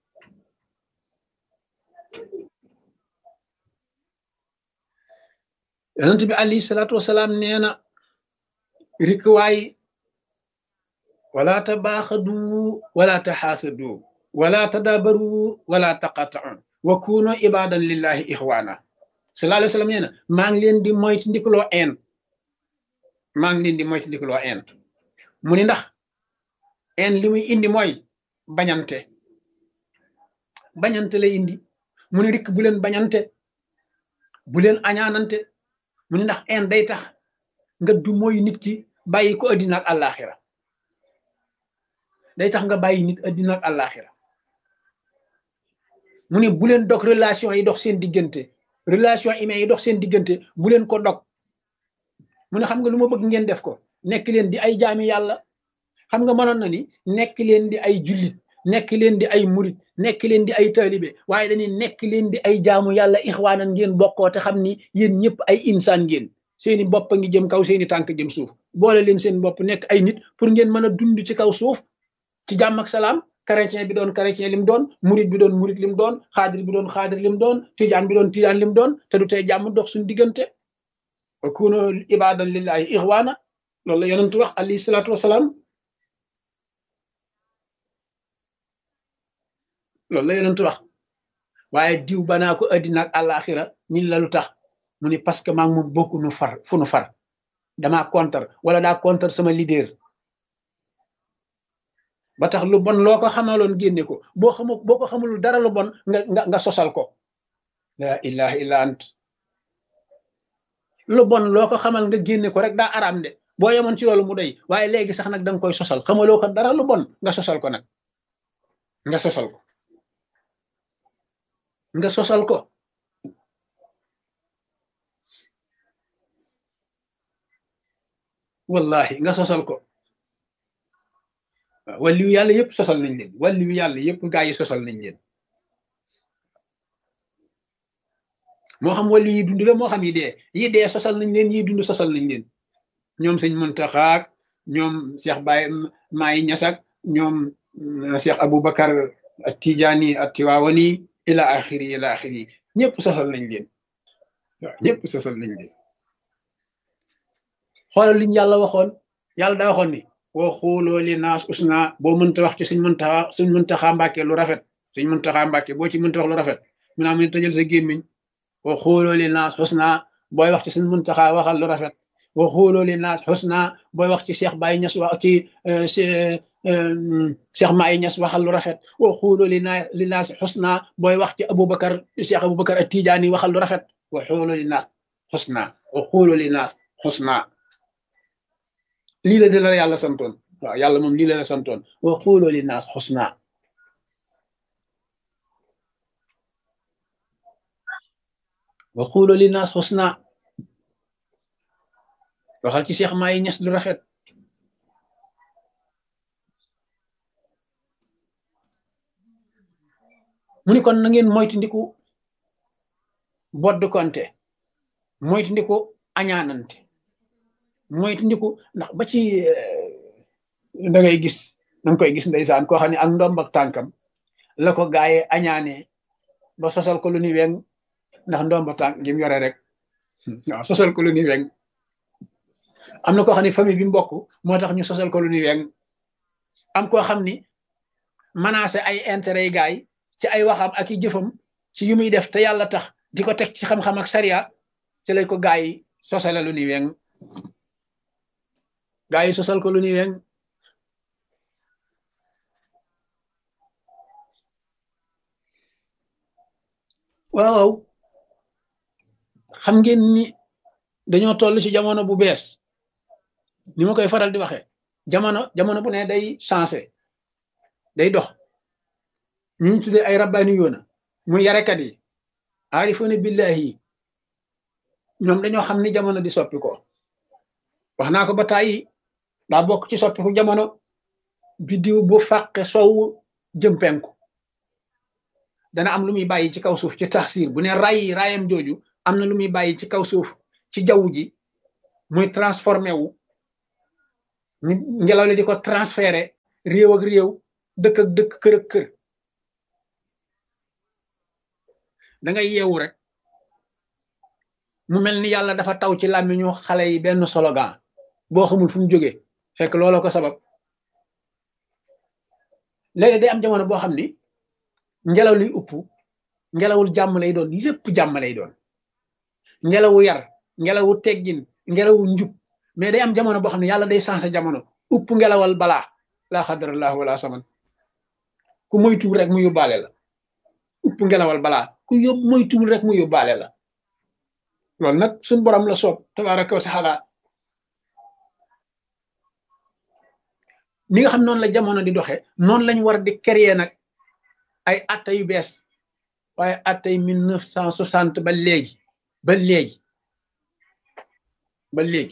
yonent bi alayhi salaatu wasalaam nee na rikwaay wala tabaaxadu wala taxaasadu wala tadabaru wala taqata'u wa kunu ibadan lillahi ixwaana sallallahu alayhi wa sallam nee na maa ngi leen di moytu ndikaloo en maa ngi leen di moytu ndikaloo en mu ni ndax en li muy indi mooy bañante bañante lay indi mu ni rikk bu leen bañante bu leen añaanante mu ni ndax en day tax nga du mooy nit ki bàyyi ko addina ak àllaaxira day tax nga bàyyi nit addina ak àllaaxira mu ne bu leen dog relation yi dox seen diggante relation humaine yi dox seen diggante bu leen ko dog mu ne xam nga lu ma bëgg ngeen def ko nekk leen di ay jaami yàlla xam nga mënoon na ni nekk leen di ay jullit nekk leen di ay murit nekk leen di ay taalibe waaye dañuy nekk leen di ay jaamu yàlla ixwaanan ngeen bokkoo te xam ni yéen ñëpp ay insaan ngeen seeni bopp ngi jëm kaw seeni tànk jëm suuf boole leen seen bopp nekk ay nit pour ngeen mën a dund ci kaw suuf ci jàmm ak salaam chrétien bi doon chrétien lim doon murit bi doon murit lim doon xaadir bi doon xaadir lim doon tijaan bi doon tijaan lim doon te du tey jàmm dox suñu diggante wa kunu ibadan lillahi ixwaana loolu la yonent wax alayhi salaatu wasalaam loolu la yonent wax waaye diw banaa ko addina ak àllaaxira ñin la lu tax mu ni parce que maa ngi moom bokku nu far fu nu far damaa contre wala daa contre sama leader ba tax lu bon loo ko xamaloon génne ko boo xamu boo ko xamul dara lu bon nga nga nga sosal ko la ilaha illa ant lu bon loo ko xamal nga génne ko rek daa araam de boo yemoon ci loolu mu doy waaye léegi sax nag danga koy sosal xamaloo ko dara lu bon nga sosal ko nag nga sosal ko nga sosal ko wallahi nga sosal ko wàlliwu yàlla yëpp sosal nañ leen wàlliwu yàlla yëpp gaa yi sosal nañ leen moo xam wàllu yi dund la moo xam yi dee yi dee sosal nañ leen yi dund sosal nañ leen ñoom sëñ Muntaxa ñoom Cheikh Baye Maay Ñasak ñoom Cheikh Aboubacar ak Tijaani ak Tiwaawani ila axiri ila axiri ñëpp sosal nañ leen waaw ñëpp sosal nañ leen xoolal liñ yàlla waxoon yàlla daa waxoon ni wa xuuloo li naas usna boo mënta wax ci suñ Muntaxa suñ Muntaxa Mbàkke lu rafet suñ Muntaxa Mbàkke boo ci mënta wax lu rafet mu naa mu ne tëjal sa gémmiñ wa xuuloo li naas usna booy wax ci suñ Muntaxa waxal lu rafet wa xuuloo li naas usna booy wax ci Cheikh Baye Ñas wax ci Cheikh Maay Ñas waxal lu rafet wa xuuloo li naas li naas usna booy wax ci Aboubacar Cheikh Aboubacar ak Tijaani waxal lu rafet wa xuuloo li naas usna wa xuuloo li naas usna lii la de la yàlla santoon waaw yàlla moom lii la la santoon wa xuuloo li naas xusna wa xuuloo li naas xusna waxal ci Cheikh Maay Ñas lu rafet mu ni kon na ngeen moytu ndiku bodd konte moytu ndiku añaanante moytu ndiku ndax ba ci da ngay gis da nga koy gis ndeysaan koo xam ne ak ndomb ak tànkam la ko gaaye añaane ba sosal ko lu ni weng ndax ndomb tànk gi mu yore rek waaw sosal ko lu ni weng am na koo xam ne famille bi mbokk moo tax ñu sosal ko lu ni weng am koo xam ni menacé ay intérêt yi gaay ci ay waxam ak i jëfam ci yu muy def te yàlla tax di ko teg ci xam-xam ak sariya ci lay ko gaay yi sosale lu ni weng gaa yi sosal ko lu ni weng waaw xam ngeen ni dañoo toll ci jamono bu bees ni ma koy faral di waxee jamono jamono bu ne day changé day dox ñu ñu tuddee ay rabbaani yoona muy yarekat yi aarifoona billahi yi ñoom dañoo xam ni jamono di soppi ko wax naa ko ba tàyyi daa bokk ci soppiku jamono biddiw bu fàqe sow jëm penku dana am lu muy bàyyi ci kaw suuf ci taxsir bu ne ray rayam jooju am na lu muy bàyyi ci kaw suuf ci jaww ji muy transformé wu ni ngelaw li di ko transféré réew ak réew dëkk ak dëkk kër ak kër da ngay yeewu rek mu mel ni yàlla dafa taw ci làmmiñu xale yi benn slogan boo xamul fu mu jógee fekk looloo ko sabab léegi day am jamono boo xam ni ngelaw liy upp ngelawul jàmm lay doon lépp jàmm lay doon ngelawu yar ngelawu teggin ngelawu njub mais day am jamono boo xam ne yàlla day changé jamono upp ngelawal balaa laa xadarallah wala saman ku moytuwul rek mu yóbbaale la upp ngelawal balaa ku yób moytuwul rek mu yóbbaale la loolu nag suñ borom la soob tabaraka wa taala ni nga xam noonu la jamono di doxe noonu lañ war di créer nag ay atta yu bees waaye attay mille neuf cent soixante ba léegi ba léegi ba léegi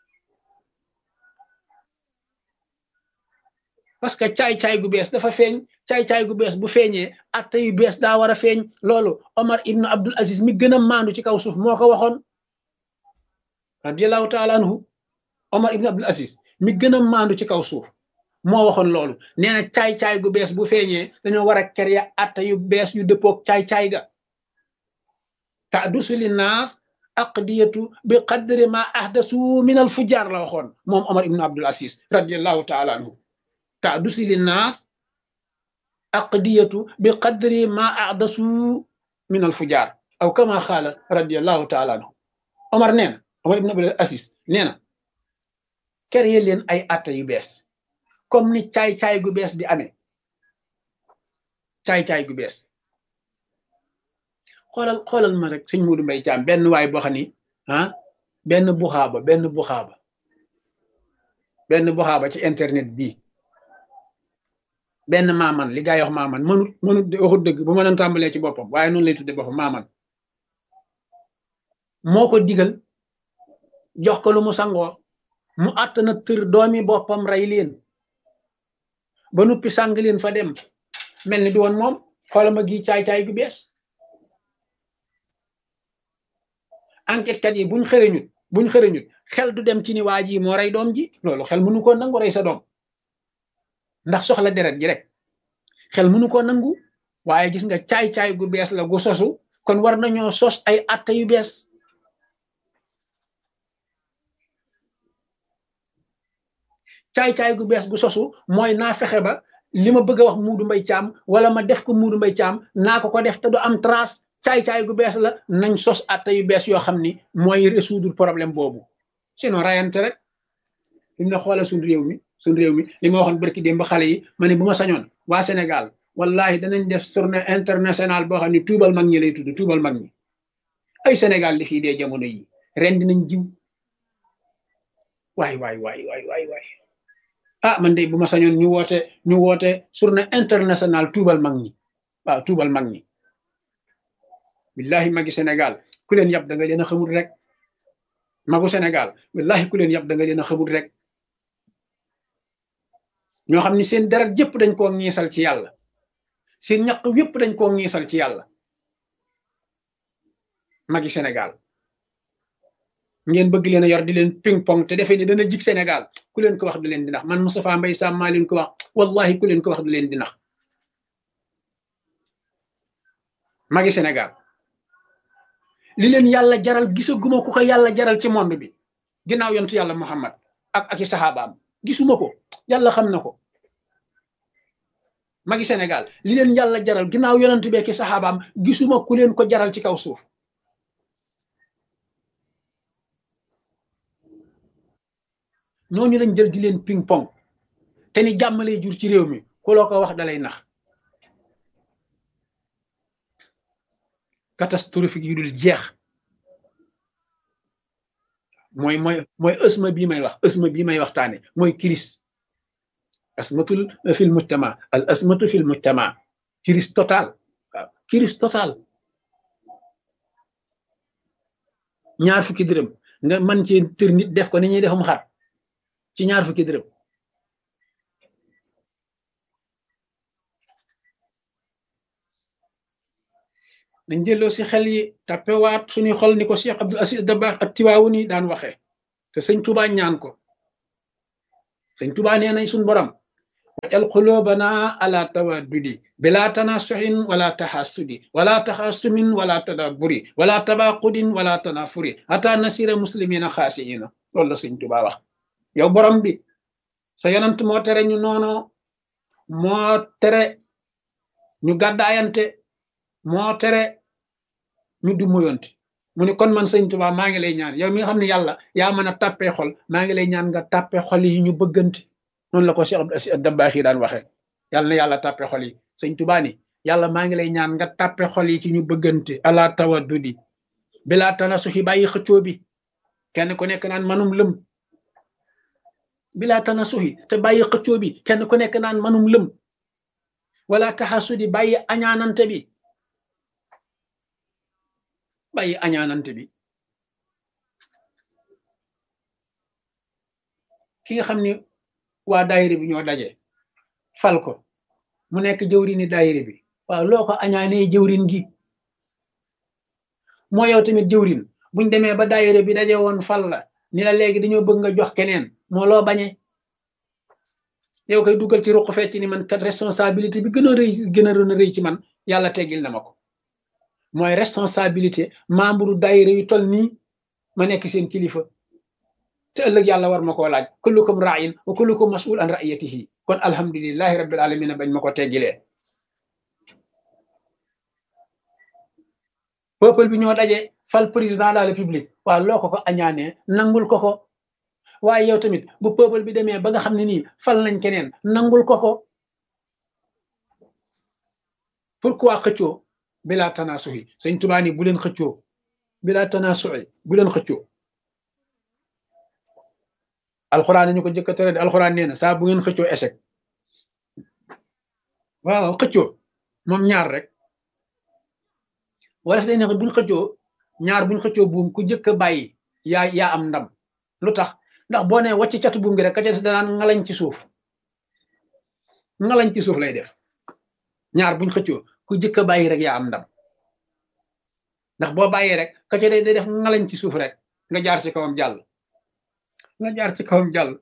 parce que caay-caay gu bees dafa feeñ caay-caay gu bees bu feeñee atta yu bees daa war a feeñ loolu Omar ibnu Abdul Aziz mi gën a maandu ci kaw suuf moo ko waxoon radiallahu taala anhu Omar ibnu Abdul Aziz mi gën a maandu ci kaw suuf moo waxoon loolu nee na caay-caay gu bees bu feeñee dañoo war a créer atta yu bees yu dëppoog caay-caay ga ta'dusu li naas aqdiyatu bi qadri ma ahdasu min al fujar la waxoon moom Omar ibnu Abdul Aziz radiallahu taala anhu ta'dusu li naas aqdiyatu bi qadri ma ahdasu min al fujar aw kama xaala radiallahu taala anhu Omar nee na Omar ibnu Abdul Aziz nee na créer leen ay atta yu bees comme ni caay-caay gu bees di amee caay-caay gu bees xoolal xoolal ma rek sëñ Muudu Mbay Caam benn waay boo xam ni ah benn buxaaba benn buxaaba benn buxaaba ci internet bii benn maaman li gaa yi wax maaman mënut mënut waxut dëgg bu ma doon tàmbalee ci boppam waaye noonu lay tudde boppam maaman moo ko digal jox ko lu mu sangoo mu àtt na tër doomi boppam rey leen ba nuppi sàng leen fa dem mel ni di woon moom xoolal ma gi caay-caay gu bees enquête kat yi buñ xëreñut buñ xëreñut xel du dem ci ni waa ji moo rey doom ji loolu xel mënu koo nangu rey sa doom ndax soxla deret ji rek xel mënu koo nangu waaye gis nga caay-caay gu bees la gu sosu kon war nañoo sos ay atta yu bees caay-caay gu bees gu sosu mooy naa fexe ba li ma bëgg a wax Muudu Mbay Caam wala ma def ko Muudu Mbay Caam naa ko ko def te du am trace caay-caay gu bees la nañ sos atta yu bees yoo xam ni mooy résoudre problème boobu sinon rayante rek li mu ne xoolal suñ réew mi suñ réew mi li ma waxoon barki démb ba xale yi ma ne bu ma sañoon waa Sénégal wallahi danañ def journée internationale boo xam ne tuubal mag ñi lay tudd tuubal mag ñi ay Sénégal li fii dee jamono yi ren dinañ jiw waay waay waay waay waay waay ah man de bu ma sañoon ñu woote ñu woote journée internationale tuubal mag ñi waaw tuubal mag ñi billahi magi Sénégal ku leen yab da nga leen a xamul rek magu Sénégal billahi ku leen yab da nga leen a xamul rek ñoo xam ni seen deret yëpp dañ koo ngiisal ci yàlla seen ñaq yëpp dañ koo ngiisal ci yàlla magi Sénégal ngeen bëgg leen a yor di leen ping pong te defee ni dana jig Sénégal ku leen ko wax du leen di nax man Moustapha Mbaye Sam maa leen ko wax wallahi ku leen ko wax du leen di nax magi Sénégal li leen yàlla jaral gisaguma ku ko yàlla jaral ci monde bi ginnaaw yontu yàlla Muhammad ak ak i saxaabaam gisuma ko yàlla xam na ko magi Sénégal li leen yàlla jaral ginnaaw yonent bi ak i saxaabaam gisuma ku leen ko jaral ci kaw suuf ñooñu lañ jël di leen ping pong te ni jàmm lay jur ci réew mi ku loo ko wax dalay nax catastrophique yu dul jeex mooy mooy mooy ësma bii may wax ësma bii may waxtaane mooy crise asmatul fil mujtama al asmatu fil mujtama crise total waaw crise total ñaar fukki dërëm nga mën ci tër nit def ko ni ñuy defum xar ci ñaar fukki dërëm dañ jëlloo si xel yi tappewaat suñuy xol ni ko Cheikh Abdul Aziz Dabakh ak Tiwaawuni daan waxee te sëñ Tuubaa ñaan ko sëñ Tuubaa nee nañ suñ borom wajal xulóobana ala tawaddudi bila tanasuxin wala taxassudi wala taxassumin wala tadaburi wala tabaqudin wala tanafuri ata nasira muslimina xaasiina loolu la sëñ Tuubaa wax yow borom bi sa yonant moo tere ñu noono moo tere ñu gàddaayante moo tere ñu du moyonte mu ne kon man sëñ Tuubaa maa ngi lay ñaan yow mi nga xam ne yàlla yaa mën a tàppee xol maa ngi lay ñaan nga tàppee xol yi ñu bëggante noonu la ko Cheikh Abdou Aziz Dabakh yi daan waxee yàlla na yàlla tàppee xol yi sëñ Tuubaa ni yàlla maa ngi lay ñaan nga tàppee xol yi ci ñu bëggante ala tawaddudi bilaa tanasuxi bàyyi xëccoo bi kenn ku nekk naan manum lëm bilaa tanasuxi te bàyyi xëccoo bi kenn ku nekk naan manum lëm wala taxasudi bàyyi añaanante bi bàyyi añaanante bi ki nga xam ni waa daayira bi ñoo daje fal ko mu nekk jëwrini daayira bi waaw loo ko añaanee jëwrin gi moo yow tamit jëwrin buñ demee ba daayira bi daje woon fal la ni la léegi dañoo bëgg nga jox keneen moo loo bañe yow koy dugal ci ruq fecc ni man kat responsabilité bi gën a rëy gën a rën a rëy ci man yàlla teggil na ma ko mooy responsabilité membre daayira yu toll nii ma nekk seen kilifa te ëllëg yàlla war ma koo laaj kullukum ra'in wa kullukum mas'ul an ra'iyatihi kon alhamdulillahi rabbil alamin bañ ma ko teggilee peuple bi ñoo daje fal président de la république waaw loo ko ko añaanee nangul ko ko waaye yow tamit bu peuple bi demee ba nga xam ne nii fal nañ keneen nangul ko ko pourquoi xëccoo bilaa tanasuxi sëñ Tuubaa ni bu leen xëccoo bilaa tanasuxi bu leen xëccoo alxuraan ñu ko jëkk a tere de alxuraan nee na saa bu ngeen xëccoo échec waaw xëccoo moom ñaar rek wala day ne buñ xëccoo ñaar buñ xëccoo buum ku jëkk a bàyyi yaa yaa am ndam lu tax ndax boo nee wàcc catu buum gi rek ka ca danaan ngalañ ci suuf ngalañ ci suuf lay def ñaar buñ xëccoo ku jëkk a bàyyi rek yaa am ndam ndax boo bàyyee rek ka ca day def ngalañ ci suuf rek nga jaar ci kawam jàll nga jaar ci kawam jàll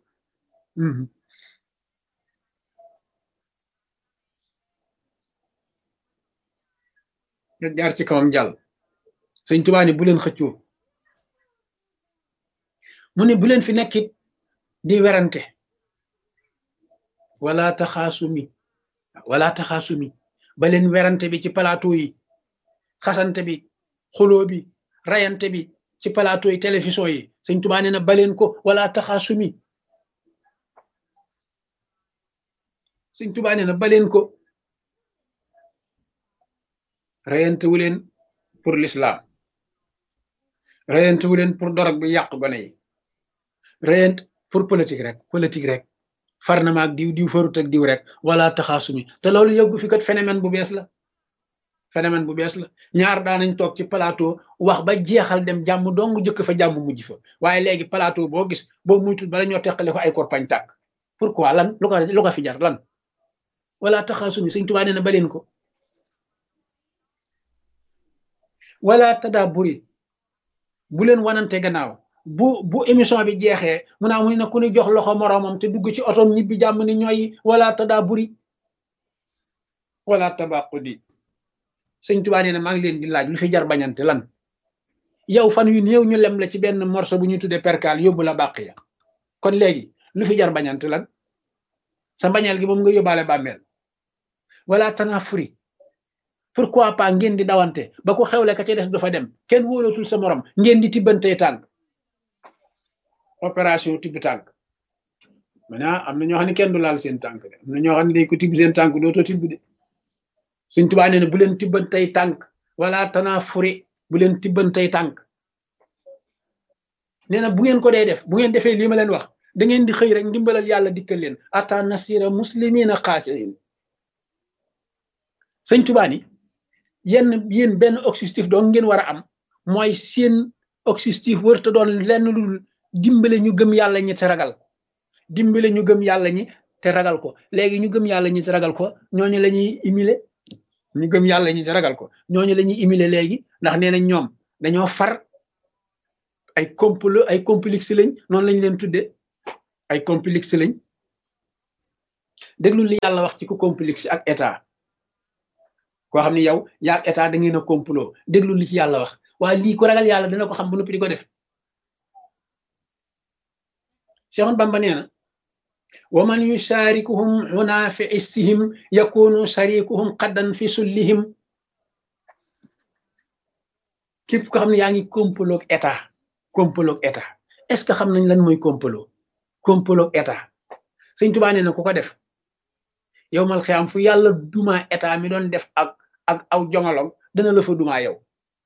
nga jaar ci kawam jàll sëñ Tuubaa ni bu leen xëccoo mu ne bu leen fi nekkit di werante wala taxaasumi wala taxaasumi ba leen werante bi ci plateau yi xasante bi xuloo bi rayante bi ci plateau yi télévision yi sëñ Tuubaa nee na baleen ko wala taxaasumi sëñ Tuubaa nee na baleen ko rayante wu leen pour l'islam rayante wu leen pour dorog bi yàq gone yi rayante pour politique rek politique rek far na ma ak diw diw farut ak diw rek wala taxaasumi te loolu yëggu fi kat phénomène bu bees la phénomène bu bees la ñaar daanañ toog ci plateau wax ba jeexal dem jàmm dong jëkk fa jàmm mujj fa waaye léegi plateau boo gis boo muytul bala ñoo teqale ko ay korpañ tàkk pourquoi lan lu ko lu ko fi jar lan wala taxaasumi sëñ Tuubaa nee na baleen ko wala tadaaburi bu leen wanante gannaaw bu bu émission bi jeexee mu naa mu ne ku ni jox loxo moroomam te dugg ci otom ñibbi jàmm ni ñooy wala tadaaburi wala tabaqudi sëñ Tuubaa nee na maa ngi leen di laaj lu fi jar bañante lan yow fan yu néew ñu lem la ci benn morceau bu ñu tuddee perkaal yóbbu la bàq ya kon léegi lu fi jar bañante lan sa bañeel gi moom nga yóbbaale bàmmeel wala tanafuri pourquoi pas ngeen di dawante ba ko xewle ka ca des du fa dem kenn wóolatul sa morom ngeen di tibbantee tànk opération tibb tànk maintenant am na ñoo xam ne kenn du laal seen tànk de am na ñoo xam ne day ko tibb seen tànk dootoo tibb de Sëñ Tuubaa nee na bu leen tibbantey tànk wala tanafuri bu leen tibbantey tànk nee na bu ngeen ko dee def bu ngeen defee lii ma leen wax da ngeen di xëy rek ndimbalal yàlla dikkal leen ata nasira muslimina xaasiin Sëñ Tuubaa ni yenn yéen benn objectif doo ngeen war a am mooy seen objectif wërta doon lenn lu dimbale ñu gëm yàlla ñi te ragal dimbale ñu gëm yàlla ñi te ragal ko léegi ñu gëm yàlla ñi te ragal ko ñooñu la ñuy humilier ñu gëm yàlla ñi ci ragal ko ñooñu la ñuy humilier léegi ndax nee nañ ñoom dañoo far ay complot ay complexe lañ noonu lañ leen tudde ay complexe lañ déglu li yàlla wax ci ku complexe ak état koo xam ne yow yaag état da ngeen a complot déglu li ci yàlla wax waaye lii ku ragal yàlla dana ko xam bu noppi di ko def Cheikh Bamba nee na wa man yusharikuhum huna fi issihim yakunu sharikuhum qaddan fi sullihim képp ko xam ne yaa ngi complot ak état complot ak état est-ce que xam nañ lan mooy complot complot ak état Sëñ Tuubaa nee na ku ko def yow mal xiyaam fu yàlla duma état mi doon def ak ak aw jongolong dana la fa duma yow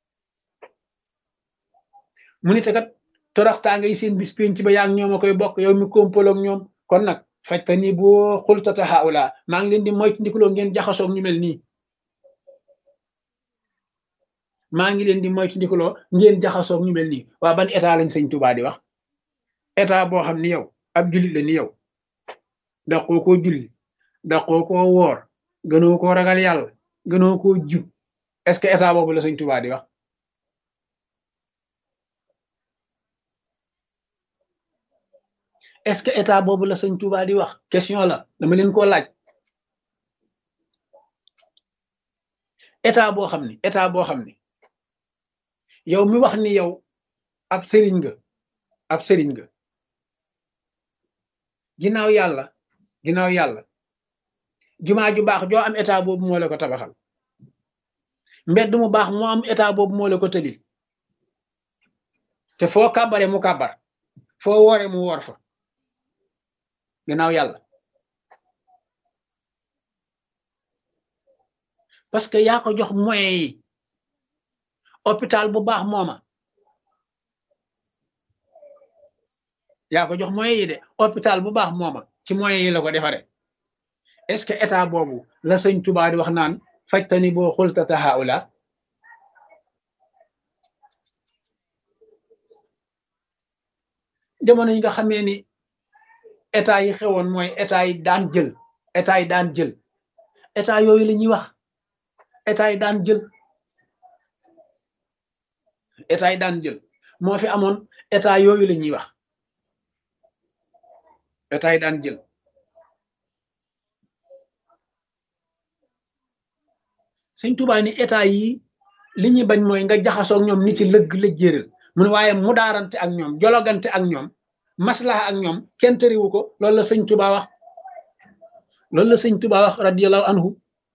mu ni te kat toroxtaa ngay seen bis pénc ba yaa ngi ñoom a koy bokk yow mi complot ak ñoom kon nag fajta ni boo xultata haula maa ngi leen di moytu ndikuloo ngeen jaxasoog ñu mel nii maa ngi leen di moytu ndikuloo ngeen jaxasoog ñu mel nii waa ban état lañ Sëñ Tuubaa di wax état boo xam ni yow ab jullit la ni yow daqoo koo julli daqoo koo woor gënoo koo ragal yàlla gënoo koo jub est-ce que état boobu la Sëñ Tuubaa di wax est-ce que état boobu la Sëñ Tuubaa di wax question la dama leen koo laaj état boo xam ni état boo xam ni yow mi wax ni yow ab sëriñ nga ab sëriñ nga ginnaaw yàlla ginnaaw yàlla jumaa ju baax joo am état boobu moo la ko tabaxal mbedd mu baax moo am état boobu moo la ko tëlil te foo kàbbare mu kàbbar foo woore mu woor fa ginnaaw yàlla parce que yaa ko jox moyens yi hôpital bu baax mooma yaa ko jox moyens yi de hôpital bu baax mooma ci moyens yi la ko defare est-ce que état boobu la Sëñ Tuubaa di wax naan fajtani boo xultata haula jamono yi nga xamee ni état yi xewoon mooy état yi daan jël état yi daan jël état yooyu la ñuy wax état yi daan jël état yi daan jël moo fi amoon état yooyu la ñuy wax état yi daan jël Sëñ Tuubaa ni état yi li ñuy bañ mooy nga jaxasoog ñoom ni ci lëgg la jéeral mu ne waaye mu daarante ak ñoom jologante ak ñoom maslaha ak ñoom kenn tëriwu ko loolu la Sëñ Tuubaa wax loolu la Sëñ Tuubaa wax radiyallahu anhu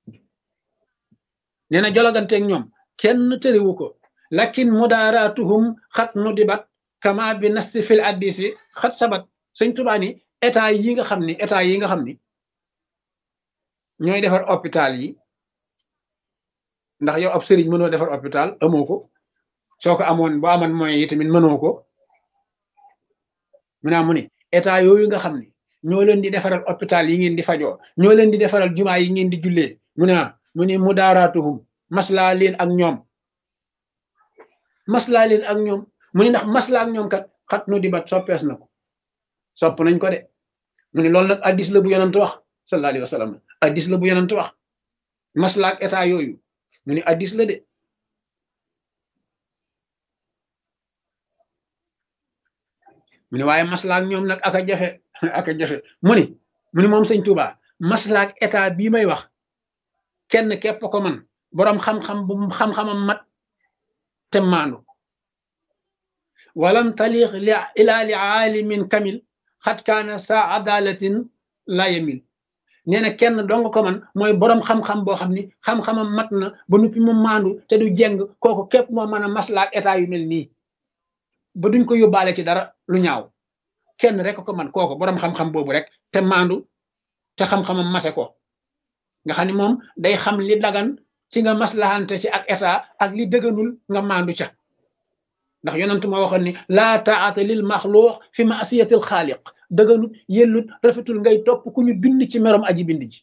nee na jologante ak ñoom kenn tëriwu ko lakin mudaaratuhum xat nu dibat kama bi nasti fil addisi xat sabat Sëñ Tuubaa ni état yi nga xam ni état yi nga xam ni ñooy defar hôpital yi ndax yow ab sëriñ mënoo defar hôpital amoo ko soo ko amoon boo amoon moyen yi tamit mënoo ko mu naa mu ni état yooyu nga xam ni ñoo leen di defaral hôpital yi ngeen di fajoo ñoo leen di defaral jumaa yi ngeen di jullee mu ne mu ni mudaaratuhum maslaa leen ak ñoom maslaa leen ak ñoom mu ni ndax maslaa ak ñoom kat xat nu di bat soppees na ko sopp nañ ko de mu ni loolu nag addis la bu yonent wax sallallahu alayhi wa sallam addis la bu yonent wax maslaa ak état yooyu mu ni addis la de mu ni waaye maslaak ñoom nag aka jafe aka jafe mu ni mu ni moom Sëñ Tuubaa maslaak état bii may wax kenn képp ko man boroom xam-xam bu xam-xamam mat te maandu walam taliq li ila li aalimin kamil xat kaana sa adalatin la yamil nee na kenn dong ko man mooy boroom xam-xam boo xam ni xam-xamam mat na ba nuppi mu maandu te du jeng kooku képp moo mën a maslaak état yu mel nii ba duñ ko yóbbaale ci dara lu ñaaw kenn rek ko man kooku boroom xam-xam boobu rek te maandu te xam-xamam mate ko nga xam ni moom day xam li dagan ci nga maslahante ci ak état ak li dëgganul nga maandu ca ndax yonent ma waxoon ni laa taata lil maxluux fi maasiyatil xaaliq dëgganut yellut rafetul ngay topp ku ñu bind ci merom aji bind ji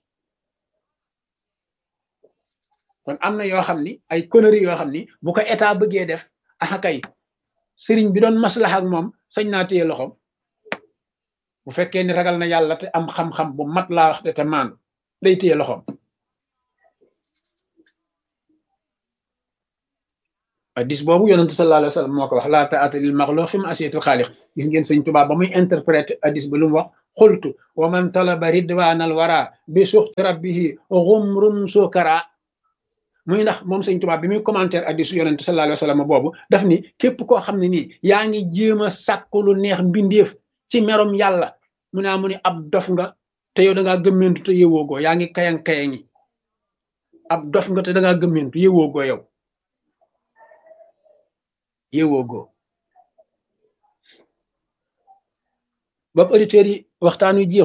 kon am na yoo xam ni ay conneries yoo xam ni bu ko état bëggee def ah kay sëriñ bi doon maslax ak moom sañ naa téye loxoom bu fekkee ni ragal na yàlla te am xam-xam bu mat laa wax de te maandu day téye loxoom hadis boobu yonentu sallallahu alayhi wa sallam moo ko wax laa taata lil maxluq fi ma'siyatil xaaliq gis ngeen sëñ Tuubaa ba muy interpréter hadis ba lu mu wax xultu wa man talaba ridwanal wara bi suxti rabbihi xumrun sukara muy ndax moom sëñ Tuubaa bi muy commentaire hadisu yonentu sallallahu alayhi wa sallam boobu daf ni képp koo xam ne nii yaa ngi jéem a sàkku lu neex mbindeef ci merom yàlla mu naa mu ni ab dof nga te yow da ngaa gëmmentu te yëwoogoo yaa ngi kayang kayangi ab dof nga te da ngaa gëmmentu yëwoogoo yow yëwoogoo bokk auditeurs yi waxtaan wi jeex